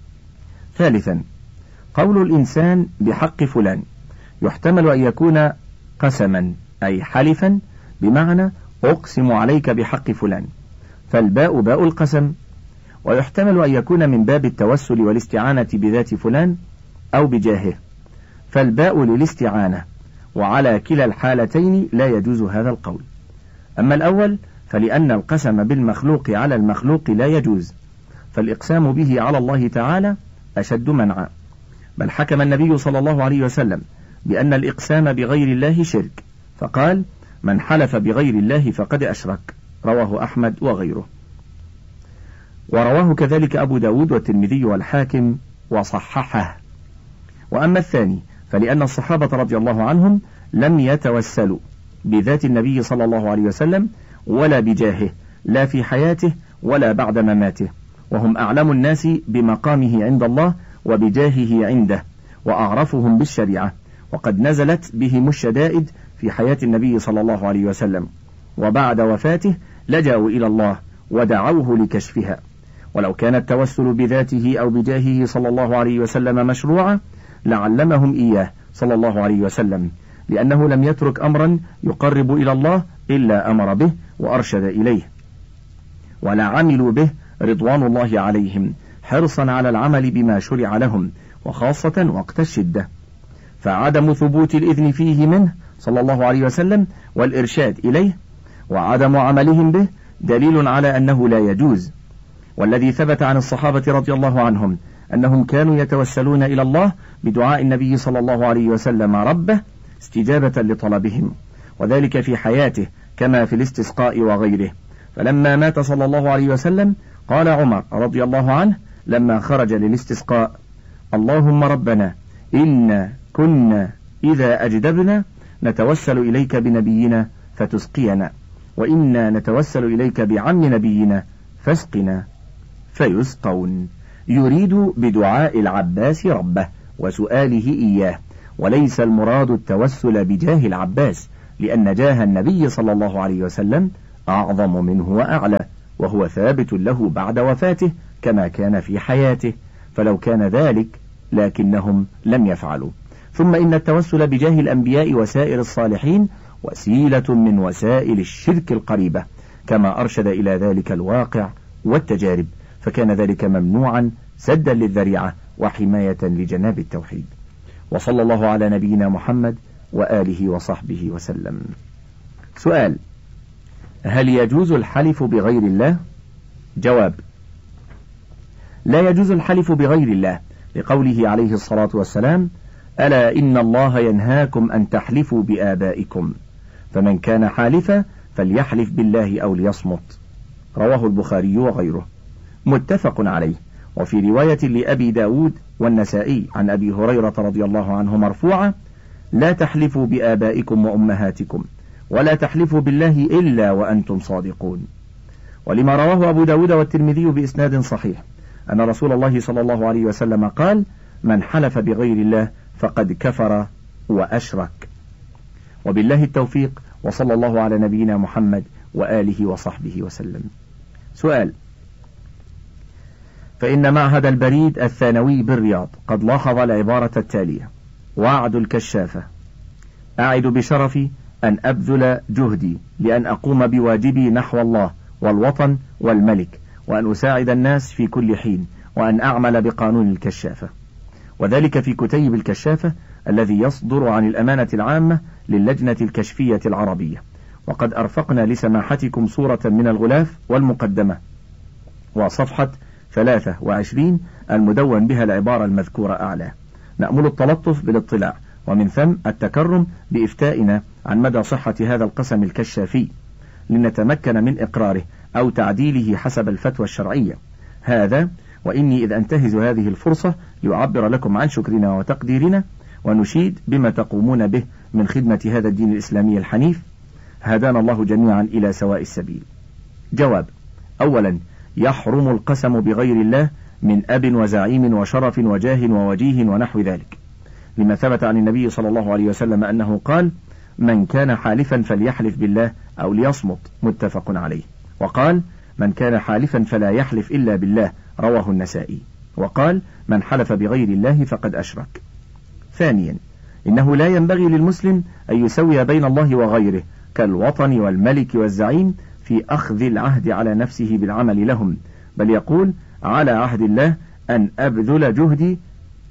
ثالثا، قول الإنسان بحق فلان يحتمل أن يكون قسما أي حلفا، بمعنى أقسم عليك بحق فلان، فالباء باء القسم، ويحتمل أن يكون من باب التوسل والاستعانة بذات فلان أو بجاهه، فالباء للاستعانة، وعلى كلا الحالتين لا يجوز هذا القول. أما الأول فلأن القسم بالمخلوق على المخلوق لا يجوز، فالإقسام به على الله تعالى أشد منعا، بل حكم النبي صلى الله عليه وسلم بأن الإقسام بغير الله شرك، فقال: من حلف بغير الله فقد أشرك. رواه أحمد وغيره. ورواه كذلك أبو داود والترمذي والحاكم وصححه. وأما الثاني فلأن الصحابة رضي الله عنهم لم يتوسلوا بذات النبي صلى الله عليه وسلم ولا بجاهه، لا في حياته ولا بعد مماته، وهم أعلم الناس بمقامه عند الله وبجاهه عنده، وأعرفهم بالشريعة، وقد نزلت بهم الشدائد في حياة النبي صلى الله عليه وسلم، وبعد وفاته لجأوا إلى الله ودعوه لكشفها. ولو كان التوسل بذاته أو بجاهه صلى الله عليه وسلم مشروعا لعلمهم إياه صلى الله عليه وسلم، لأنه لم يترك أمرا يقرب إلى الله إلا أمر به وأرشد إليه، ولا عملوا به رضوان الله عليهم حرصا على العمل بما شرع لهم، وخاصة وقت الشدة. فعدم ثبوت الإذن فيه منه صلى الله عليه وسلم والإرشاد إليه وعدم عملهم به دليل على أنه لا يجوز. والذي ثبت عن الصحابة رضي الله عنهم أنهم كانوا يتوسلون إلى الله بدعاء النبي صلى الله عليه وسلم ربه استجابة لطلبهم، وذلك في حياته كما في الاستسقاء وغيره. فلما مات صلى الله عليه وسلم قال عمر رضي الله عنه لما خرج للاستسقاء: اللهم ربنا إن كنا إذا أجدبنا نتوسل إليك بنبينا فتسقينا، وإنا نتوسل إليك بعم نبينا فاسقنا، فيسقون. يريد بدعاء العباس ربه وسؤاله إياه، وليس المراد التوسل بجاه العباس، لأن جاه النبي صلى الله عليه وسلم أعظم منه وأعلى، وهو ثابت له بعد وفاته كما كان في حياته، فلو كان ذلك لكنهم لم يفعلوا. ثم إن التوسل بجاه الأنبياء وسائر الصالحين وسيلة من وسائل الشرك القريبة، كما أرشد إلى ذلك الواقع والتجارب، فكان ذلك ممنوعا سدا للذريعة وحماية لجناب التوحيد. وصلى الله على نبينا محمد وآله وصحبه وسلم. سؤال: هل يجوز الحلف بغير الله؟ جواب: لا يجوز الحلف بغير الله، لقوله عليه الصلاة والسلام: ألا إن الله ينهاكم أن تحلفوا بآبائكم، فمن كان حالفا فليحلف بالله أو ليصمت. رواه البخاري وغيره، متفق عليه. وفي رواية لأبي داود والنسائي عن أبي هريرة رضي الله عنه مرفوعة: لا تحلفوا بآبائكم وأمهاتكم، ولا تحلفوا بالله إلا وأنتم صادقون. ولما رواه أبو داود والترمذي بإسناد صحيح أن رسول الله صلى الله عليه وسلم قال: من حلف بغير الله فقد كفر وأشرك. وبالله التوفيق، وصلى الله على نبينا محمد وآله وصحبه وسلم. سؤال: فإن معهد البريد الثانوي بالرياض قد لاحظ العبارة التالية: وعد الكشافة. أعد بشرفي أن أبذل جهدي لأن أقوم بواجبي نحو الله والوطن والملك، وأن أساعد الناس في كل حين، وأن أعمل بقانون الكشافة، وذلك في كتيب الكشافة الذي يصدر عن الأمانة العامة للجنة الكشفية العربية. وقد أرفقنا لسماحتكم صورة من الغلاف والمقدمة وصفحة ثلاثة وعشرين المدون بها العبارة المذكورة أعلى. نأمل التلطف بالاطلاع، ومن ثم التكرم بإفتائنا عن مدى صحة هذا القسم الكشافي، لنتمكن من إقراره أو تعديله حسب الفتوى الشرعية. هذا وإني إذ أنتهز هذه الفرصة لأعبر لكم عن شكرنا وتقديرنا، ونشيد بما تقومون به من خدمة هذا الدين الإسلامي الحنيف. هدانا الله جميعا إلى سواء السبيل. جواب: أولا، يحرم القسم بغير الله من أب وزعيم وشرف وجاه ووجيه ونحو ذلك، لما ثبت عن النبي صلى الله عليه وسلم أنه قال: من كان حالفا فليحلف بالله أو ليصمت، متفق عليه. وقال: من كان حالفا فلا يحلف إلا بالله، رواه النسائي. وقال: من حلف بغير الله فقد أشرك. ثانيا، إنه لا ينبغي للمسلم أن يسوي بين الله وغيره كالوطن والملك والزعيم في أخذ العهد على نفسه بالعمل لهم، بل يقول: على عهد الله أن أبذل جهدي،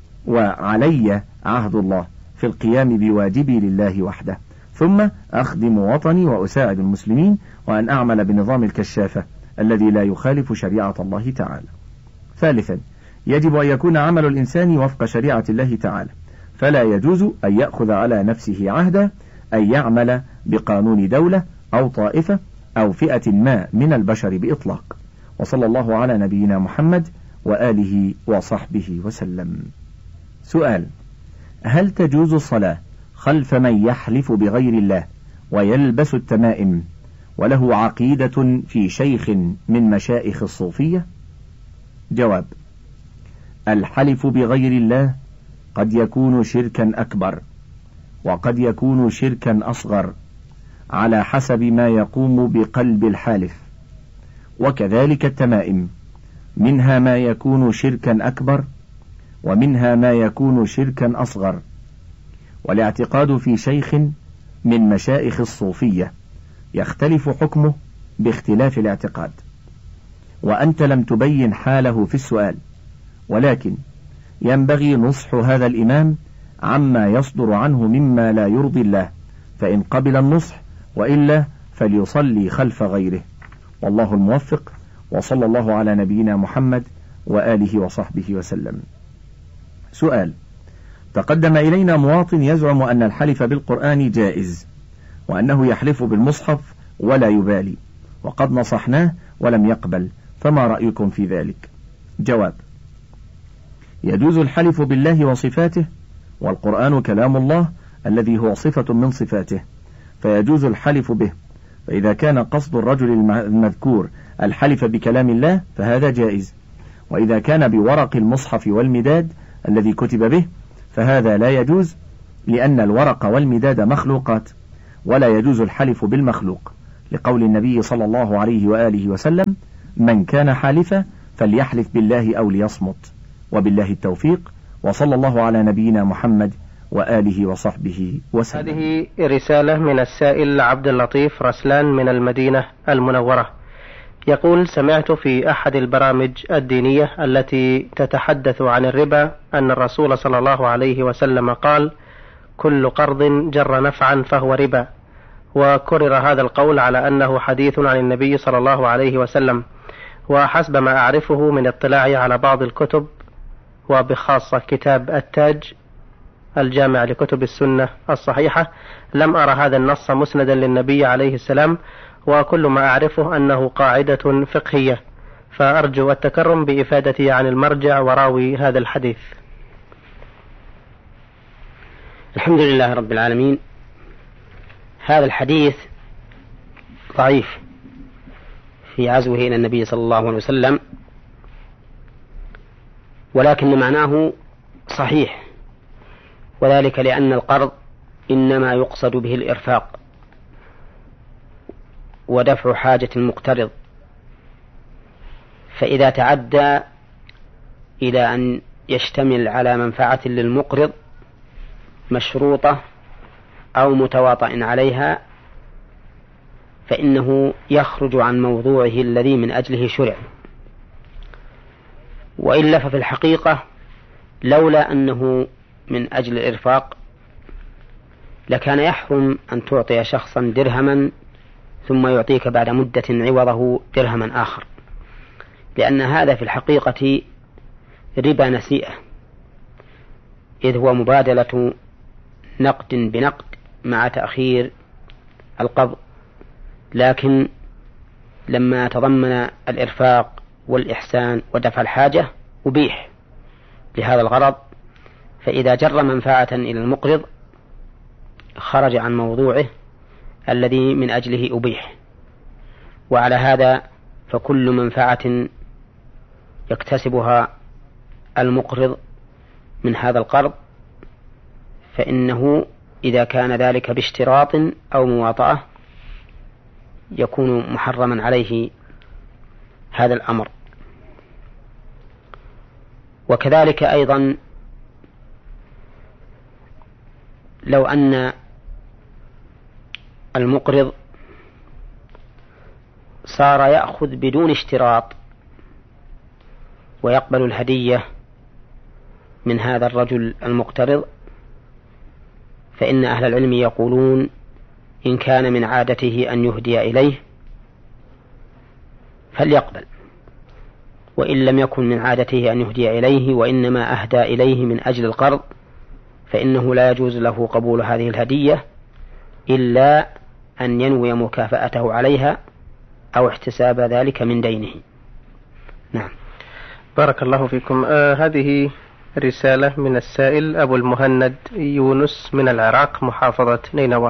وعلي عهد الله في القيام بواجبي لله وحده، ثم أخدم وطني وأساعد المسلمين، وأن أعمل بنظام الكشافة الذي لا يخالف شريعة الله تعالى. ثالثا، يجب أن يكون عمل الإنسان وفق شريعة الله تعالى، فلا يجوز أن يأخذ على نفسه عهدا أن يعمل بقانون دولة أو طائفة أو فئة ما من البشر بإطلاق. وصلى الله على نبينا محمد وآله وصحبه وسلم. سؤال: هل تجوز الصلاة خلف من يحلف بغير الله ويلبس التمائم وله عقيدة في شيخ من مشائخ الصوفية؟ جواب: الحلف بغير الله قد يكون شركا أكبر، وقد يكون شركا أصغر، على حسب ما يقوم بقلب الحالف. وكذلك التمائم، منها ما يكون شركا أكبر، ومنها ما يكون شركا أصغر. والاعتقاد في شيخ من مشائخ الصوفية يختلف حكمه باختلاف الاعتقاد، وأنت لم تبين حاله في السؤال، ولكن ينبغي نصح هذا الإمام عما يصدر عنه مما لا يرضي الله، فإن قبل النصح، وإلا فليصلي خلف غيره. والله الموفق، وصلى الله على نبينا محمد وآله وصحبه وسلم. سؤال: تقدم إلينا مواطن يزعم أن الحلف بالقرآن جائز، وأنه يحلف بالمصحف ولا يبالي، وقد نصحناه ولم يقبل، فما رأيكم في ذلك؟ جواب: يجوز الحلف بالله وصفاته، والقرآن كلام الله الذي هو صفة من صفاته، فيجوز الحلف به. فإذا كان قصد الرجل المذكور الحلف بكلام الله فهذا جائز، وإذا كان بورق المصحف والمداد الذي كتب به فهذا لا يجوز، لأن الورق والمداد مخلوقات، ولا يجوز الحلف بالمخلوق، لقول النبي صلى الله عليه وآله وسلم: من كان حالفا فليحلف بالله أو ليصمت. وبالله التوفيق، وصلى الله على نبينا محمد وآله وصحبه وسلم. هذه رسالة من السائل عبد اللطيف رسلان من المدينة المنورة، يقول: سمعت في أحد البرامج الدينية التي تتحدث عن الربا أن الرسول صلى الله عليه وسلم قال: كل قرض جر نفعا فهو ربا، وكرر هذا القول على أنه حديث عن النبي صلى الله عليه وسلم، وحسب ما أعرفه من اطلاعي على بعض الكتب وبخاصة كتاب التاج الجامع لكتب السنة الصحيحة لم أرى هذا النص مسندا للنبي عليه السلام، وكل ما أعرفه أنه قاعدة فقهية، فأرجو التكرم بإفادتي عن المرجع وراوي هذا الحديث. الحمد لله رب العالمين. هذا الحديث ضعيف في عزوه إلى النبي صلى الله عليه وسلم، ولكن معناه صحيح، وذلك لأن القرض إنما يقصد به الإرفاق ودفع حاجة المقترض، فإذا تعدى إلى أن يشتمل على منفعة للمقرض مشروطة أو متواطئ عليها فإنه يخرج عن موضوعه الذي من أجله شرع. وإلا ففي الحقيقة لولا أنه من أجل الإرفاق لكان يحرم أن تعطي شخصا درهما ثم يعطيك بعد مدة عوضه درهما آخر، لأن هذا في الحقيقة ربا نسيئة، إذ هو مبادلة نقد بنقد مع تأخير القبض، لكن لما تضمن الإرفاق والإحسان ودفع الحاجة أبيح لهذا الغرض، فإذا جر منفعة إلى المقرض خرج عن موضوعه الذي من أجله أبيح. وعلى هذا فكل منفعة يكتسبها المقرض من هذا القرض فإنه إذا كان ذلك باشتراط أو مواطأة يكون محرما عليه هذا الأمر. وكذلك أيضا لو أن المقرض صار يأخذ بدون اشتراط ويقبل الهدية من هذا الرجل المقترض، فإن أهل العلم يقولون إن كان من عادته أن يهدي إليه فليقبل، وإن لم يكن من عادته أن يهدي إليه وإنما أهدى إليه من أجل القرض فإنه لا يجوز له قبول هذه الهدية إلا أن ينوي مكافأته عليها أو احتساب ذلك من دينه. نعم. بارك الله فيكم. آه هذه رسالة من السائل أبو المهند يونس من العراق محافظة نينوى،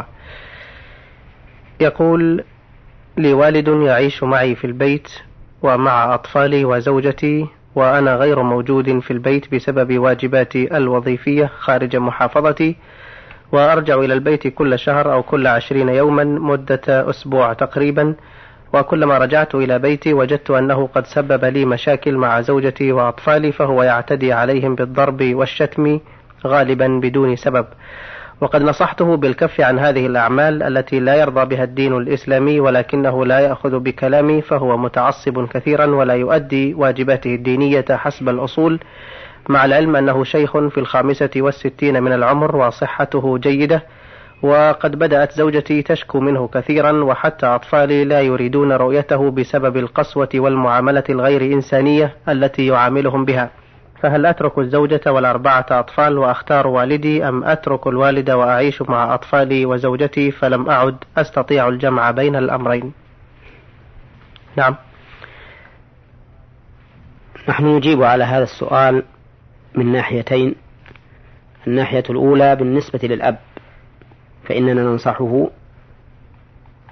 يقول: لي والد يعيش معي في البيت ومع أطفالي وزوجتي، وأنا غير موجود في البيت بسبب واجباتي الوظيفية خارج محافظتي، وأرجع إلى البيت كل شهر أو كل عشرين يوما مدة أسبوع تقريبا، وكلما رجعت إلى بيتي وجدت أنه قد سبب لي مشاكل مع زوجتي وأطفالي، فهو يعتدي عليهم بالضرب والشتم غالبا بدون سبب، وقد نصحته بالكف عن هذه الأعمال التي لا يرضى بها الدين الإسلامي، ولكنه لا يأخذ بكلامي، فهو متعصب كثيرا ولا يؤدي واجباته الدينية حسب الأصول، مع العلم أنه شيخ في الخامسة والستين من العمر وصحته جيدة، وقد بدأت زوجتي تشكو منه كثيرا، وحتى أطفالي لا يريدون رؤيته بسبب القسوة والمعاملة الغير إنسانية التي يعاملهم بها، فهل أترك الزوجة والأربعة أطفال وأختار والدي، أم أترك الوالد وأعيش مع أطفالي وزوجتي فلم أعد أستطيع الجمع بين الأمرين؟ نعم. نحن نجيب على هذا السؤال من ناحيتين. الناحية الأولى بالنسبة للأب فإننا ننصحه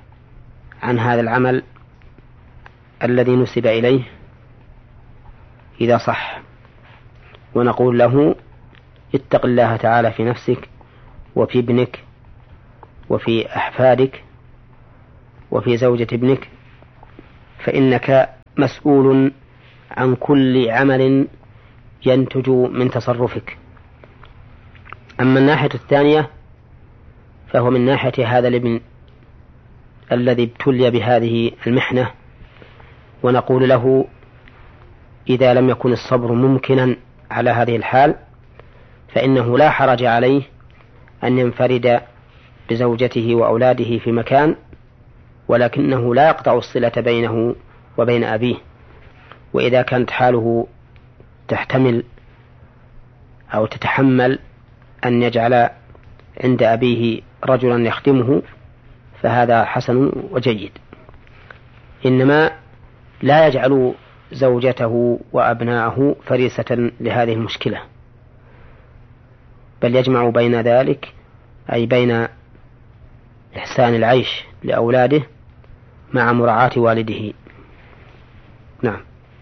عن هذا العمل الذي نسب إليه، إذا صح، ونقول له اتق الله تعالى في نفسك وفي ابنك وفي أحفادك وفي زوجة ابنك، فإنك مسؤول عن كل عمل ينتج من تصرفك. أما الناحية الثانية فهو من ناحية هذا الابن الذي ابتلي بهذه المحنة، ونقول له إذا لم يكن الصبر ممكنا على هذه الحال فإنه لا حرج عليه أن ينفرد بزوجته وأولاده في مكان، ولكنه لا يقطع الصلة بينه وبين أبيه. وإذا كانت حاله تحتمل أو تتحمل أن يجعل عند أبيه رجلا يخدمه فهذا حسن وجيد، إنما لا يجعل زوجته وأبناءه فريسة لهذه المشكلة، بل يجمع بين ذلك، أي بين إحسان العيش لأولاده مع مراعاة والده. نعم.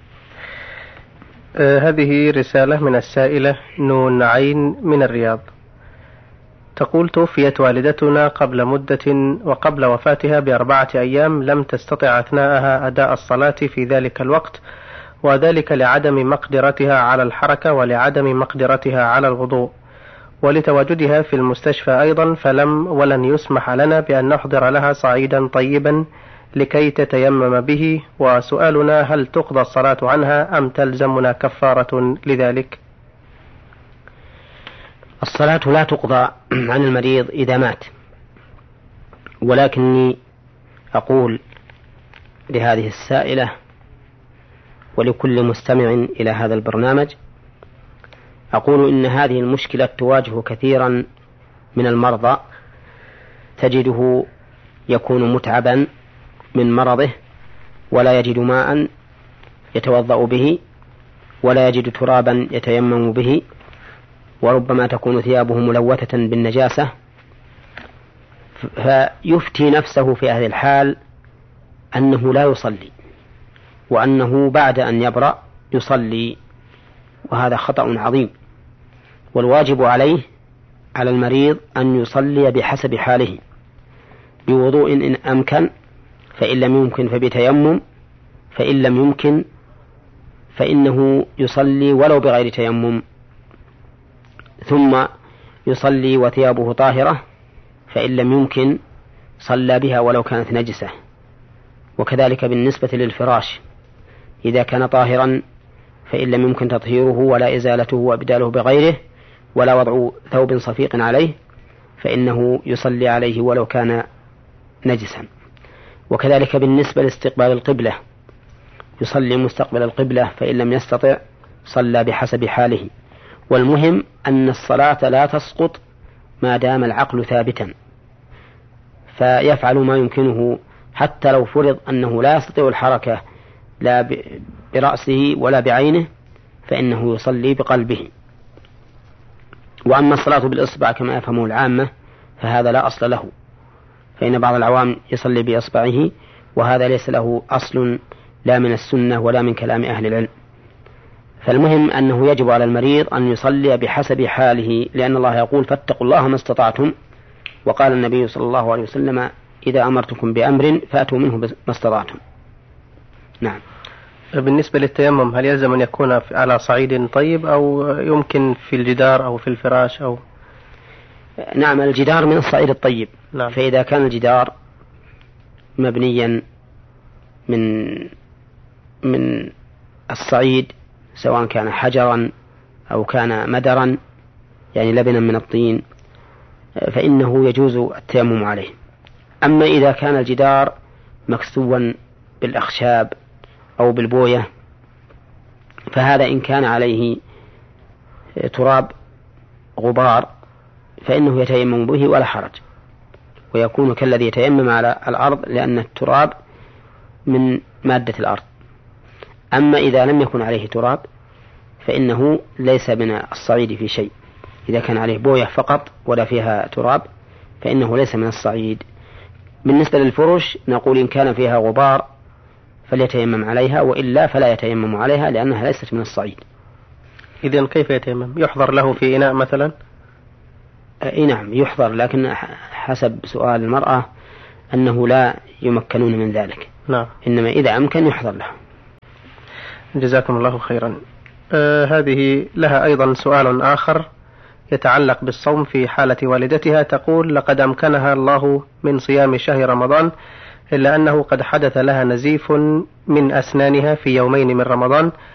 آه هذه رسالة من السائلة نون عين من الرياض، تقول: توفيت والدتنا قبل مدة، وقبل وفاتها بأربعة أيام لم تستطع أثناءها أداء الصلاة في ذلك الوقت، وذلك لعدم مقدرتها على الحركة ولعدم مقدرتها على الوضوء، ولتواجدها في المستشفى أيضا، فلم ولن يسمح لنا بأن نحضر لها صعيدا طيبا لكي تتيمم به، وسؤالنا: هل تقضى الصلاة عنها أم تلزمنا كفارة لذلك؟ الصلاة لا تقضى عن المريض إذا مات، ولكني أقول لهذه السائلة ولكل مستمع إلى هذا البرنامج، أقول إن هذه المشكلة تواجه كثيرا من المرضى، تجده يكون متعبا من مرضه ولا يجد ماء يتوضأ به ولا يجد ترابا يتيمم به، وربما تكون ثيابه ملوثة بالنجاسة، فيفتي نفسه في هذه الحال أنه لا يصلي، وأنه بعد أن يبرأ يصلي، وهذا خطأ عظيم. والواجب عليه على المريض أن يصلي بحسب حاله، بوضوء إن أمكن، فإن لم يمكن فبتيمم، فإن لم يمكن فإنه يصلي ولو بغير تيمم، ثم يصلي وثيابه طاهرة، فإن لم يمكن صلى بها ولو كانت نجسة. وكذلك بالنسبة للفراش، إذا كان طاهرا فإن لم يمكن تطهيره ولا إزالته وإبداله بغيره ولا وضع ثوب صفيق عليه فإنه يصلي عليه ولو كان نجسا. وكذلك بالنسبة لاستقبال القبلة، يصلي مستقبل القبلة، فإن لم يستطع صلى بحسب حاله. والمهم أن الصلاة لا تسقط ما دام العقل ثابتا، فيفعل ما يمكنه، حتى لو فرض أنه لا يستطيع الحركة لا برأسه ولا بعينه فإنه يصلي بقلبه. وأما الصلاة بالإصبع كما يفهمه العامة فهذا لا أصل له، فإن بعض العوام يصلي بإصبعه، وهذا ليس له أصل لا من السنة ولا من كلام أهل العلم. فالمهم أنه يجب على المريض أن يصلي بحسب حاله، لأن الله يقول: فاتقوا الله ما استطعتم، وقال النبي صلى الله عليه وسلم: إذا أمرتكم بأمر فأتوا منه ما استطعتم. نعم. بالنسبة للتيمم، هل يلزم أن يكون على صعيد طيب أو يمكن في الجدار أو في الفراش أو؟ نعم، الجدار من الصعيد الطيب. نعم. فإذا كان الجدار مبنيا من من الصعيد، سواء كان حجرا أو كان مدرا يعني لبنا من الطين، فإنه يجوز التيمم عليه. أما إذا كان الجدار مكسوا بالأخشاب أو بالبوية فهذا إن كان عليه تراب غبار فإنه يتيمم به ولا حرج، ويكون كالذي يتيمم على الأرض، لأن التراب من مادة الأرض. أما إذا لم يكن عليه تراب فإنه ليس من الصعيد في شيء، إذا كان عليه بوية فقط ولا فيها تراب فإنه ليس من الصعيد. بالنسبة للفرش نقول إن كان فيها غبار فليتيمم عليها، وإلا فلا يتيمم عليها لأنها ليست من الصعيد. إذن كيف يتيمم؟ يحضر له في إناء مثلا؟ أي نعم يحضر، لكن حسب سؤال المرأة أنه لا يمكنون من ذلك. نعم. إنما إذا أمكن يحضر له. جزاكم الله خيرا. آه هذه لها أيضا سؤال آخر يتعلق بالصوم في حالة والدتها. تقول: لقد أمكنها الله من صيام شهر رمضان، إلا أنه قد حدث لها نزيف من أسنانها في يومين من رمضان،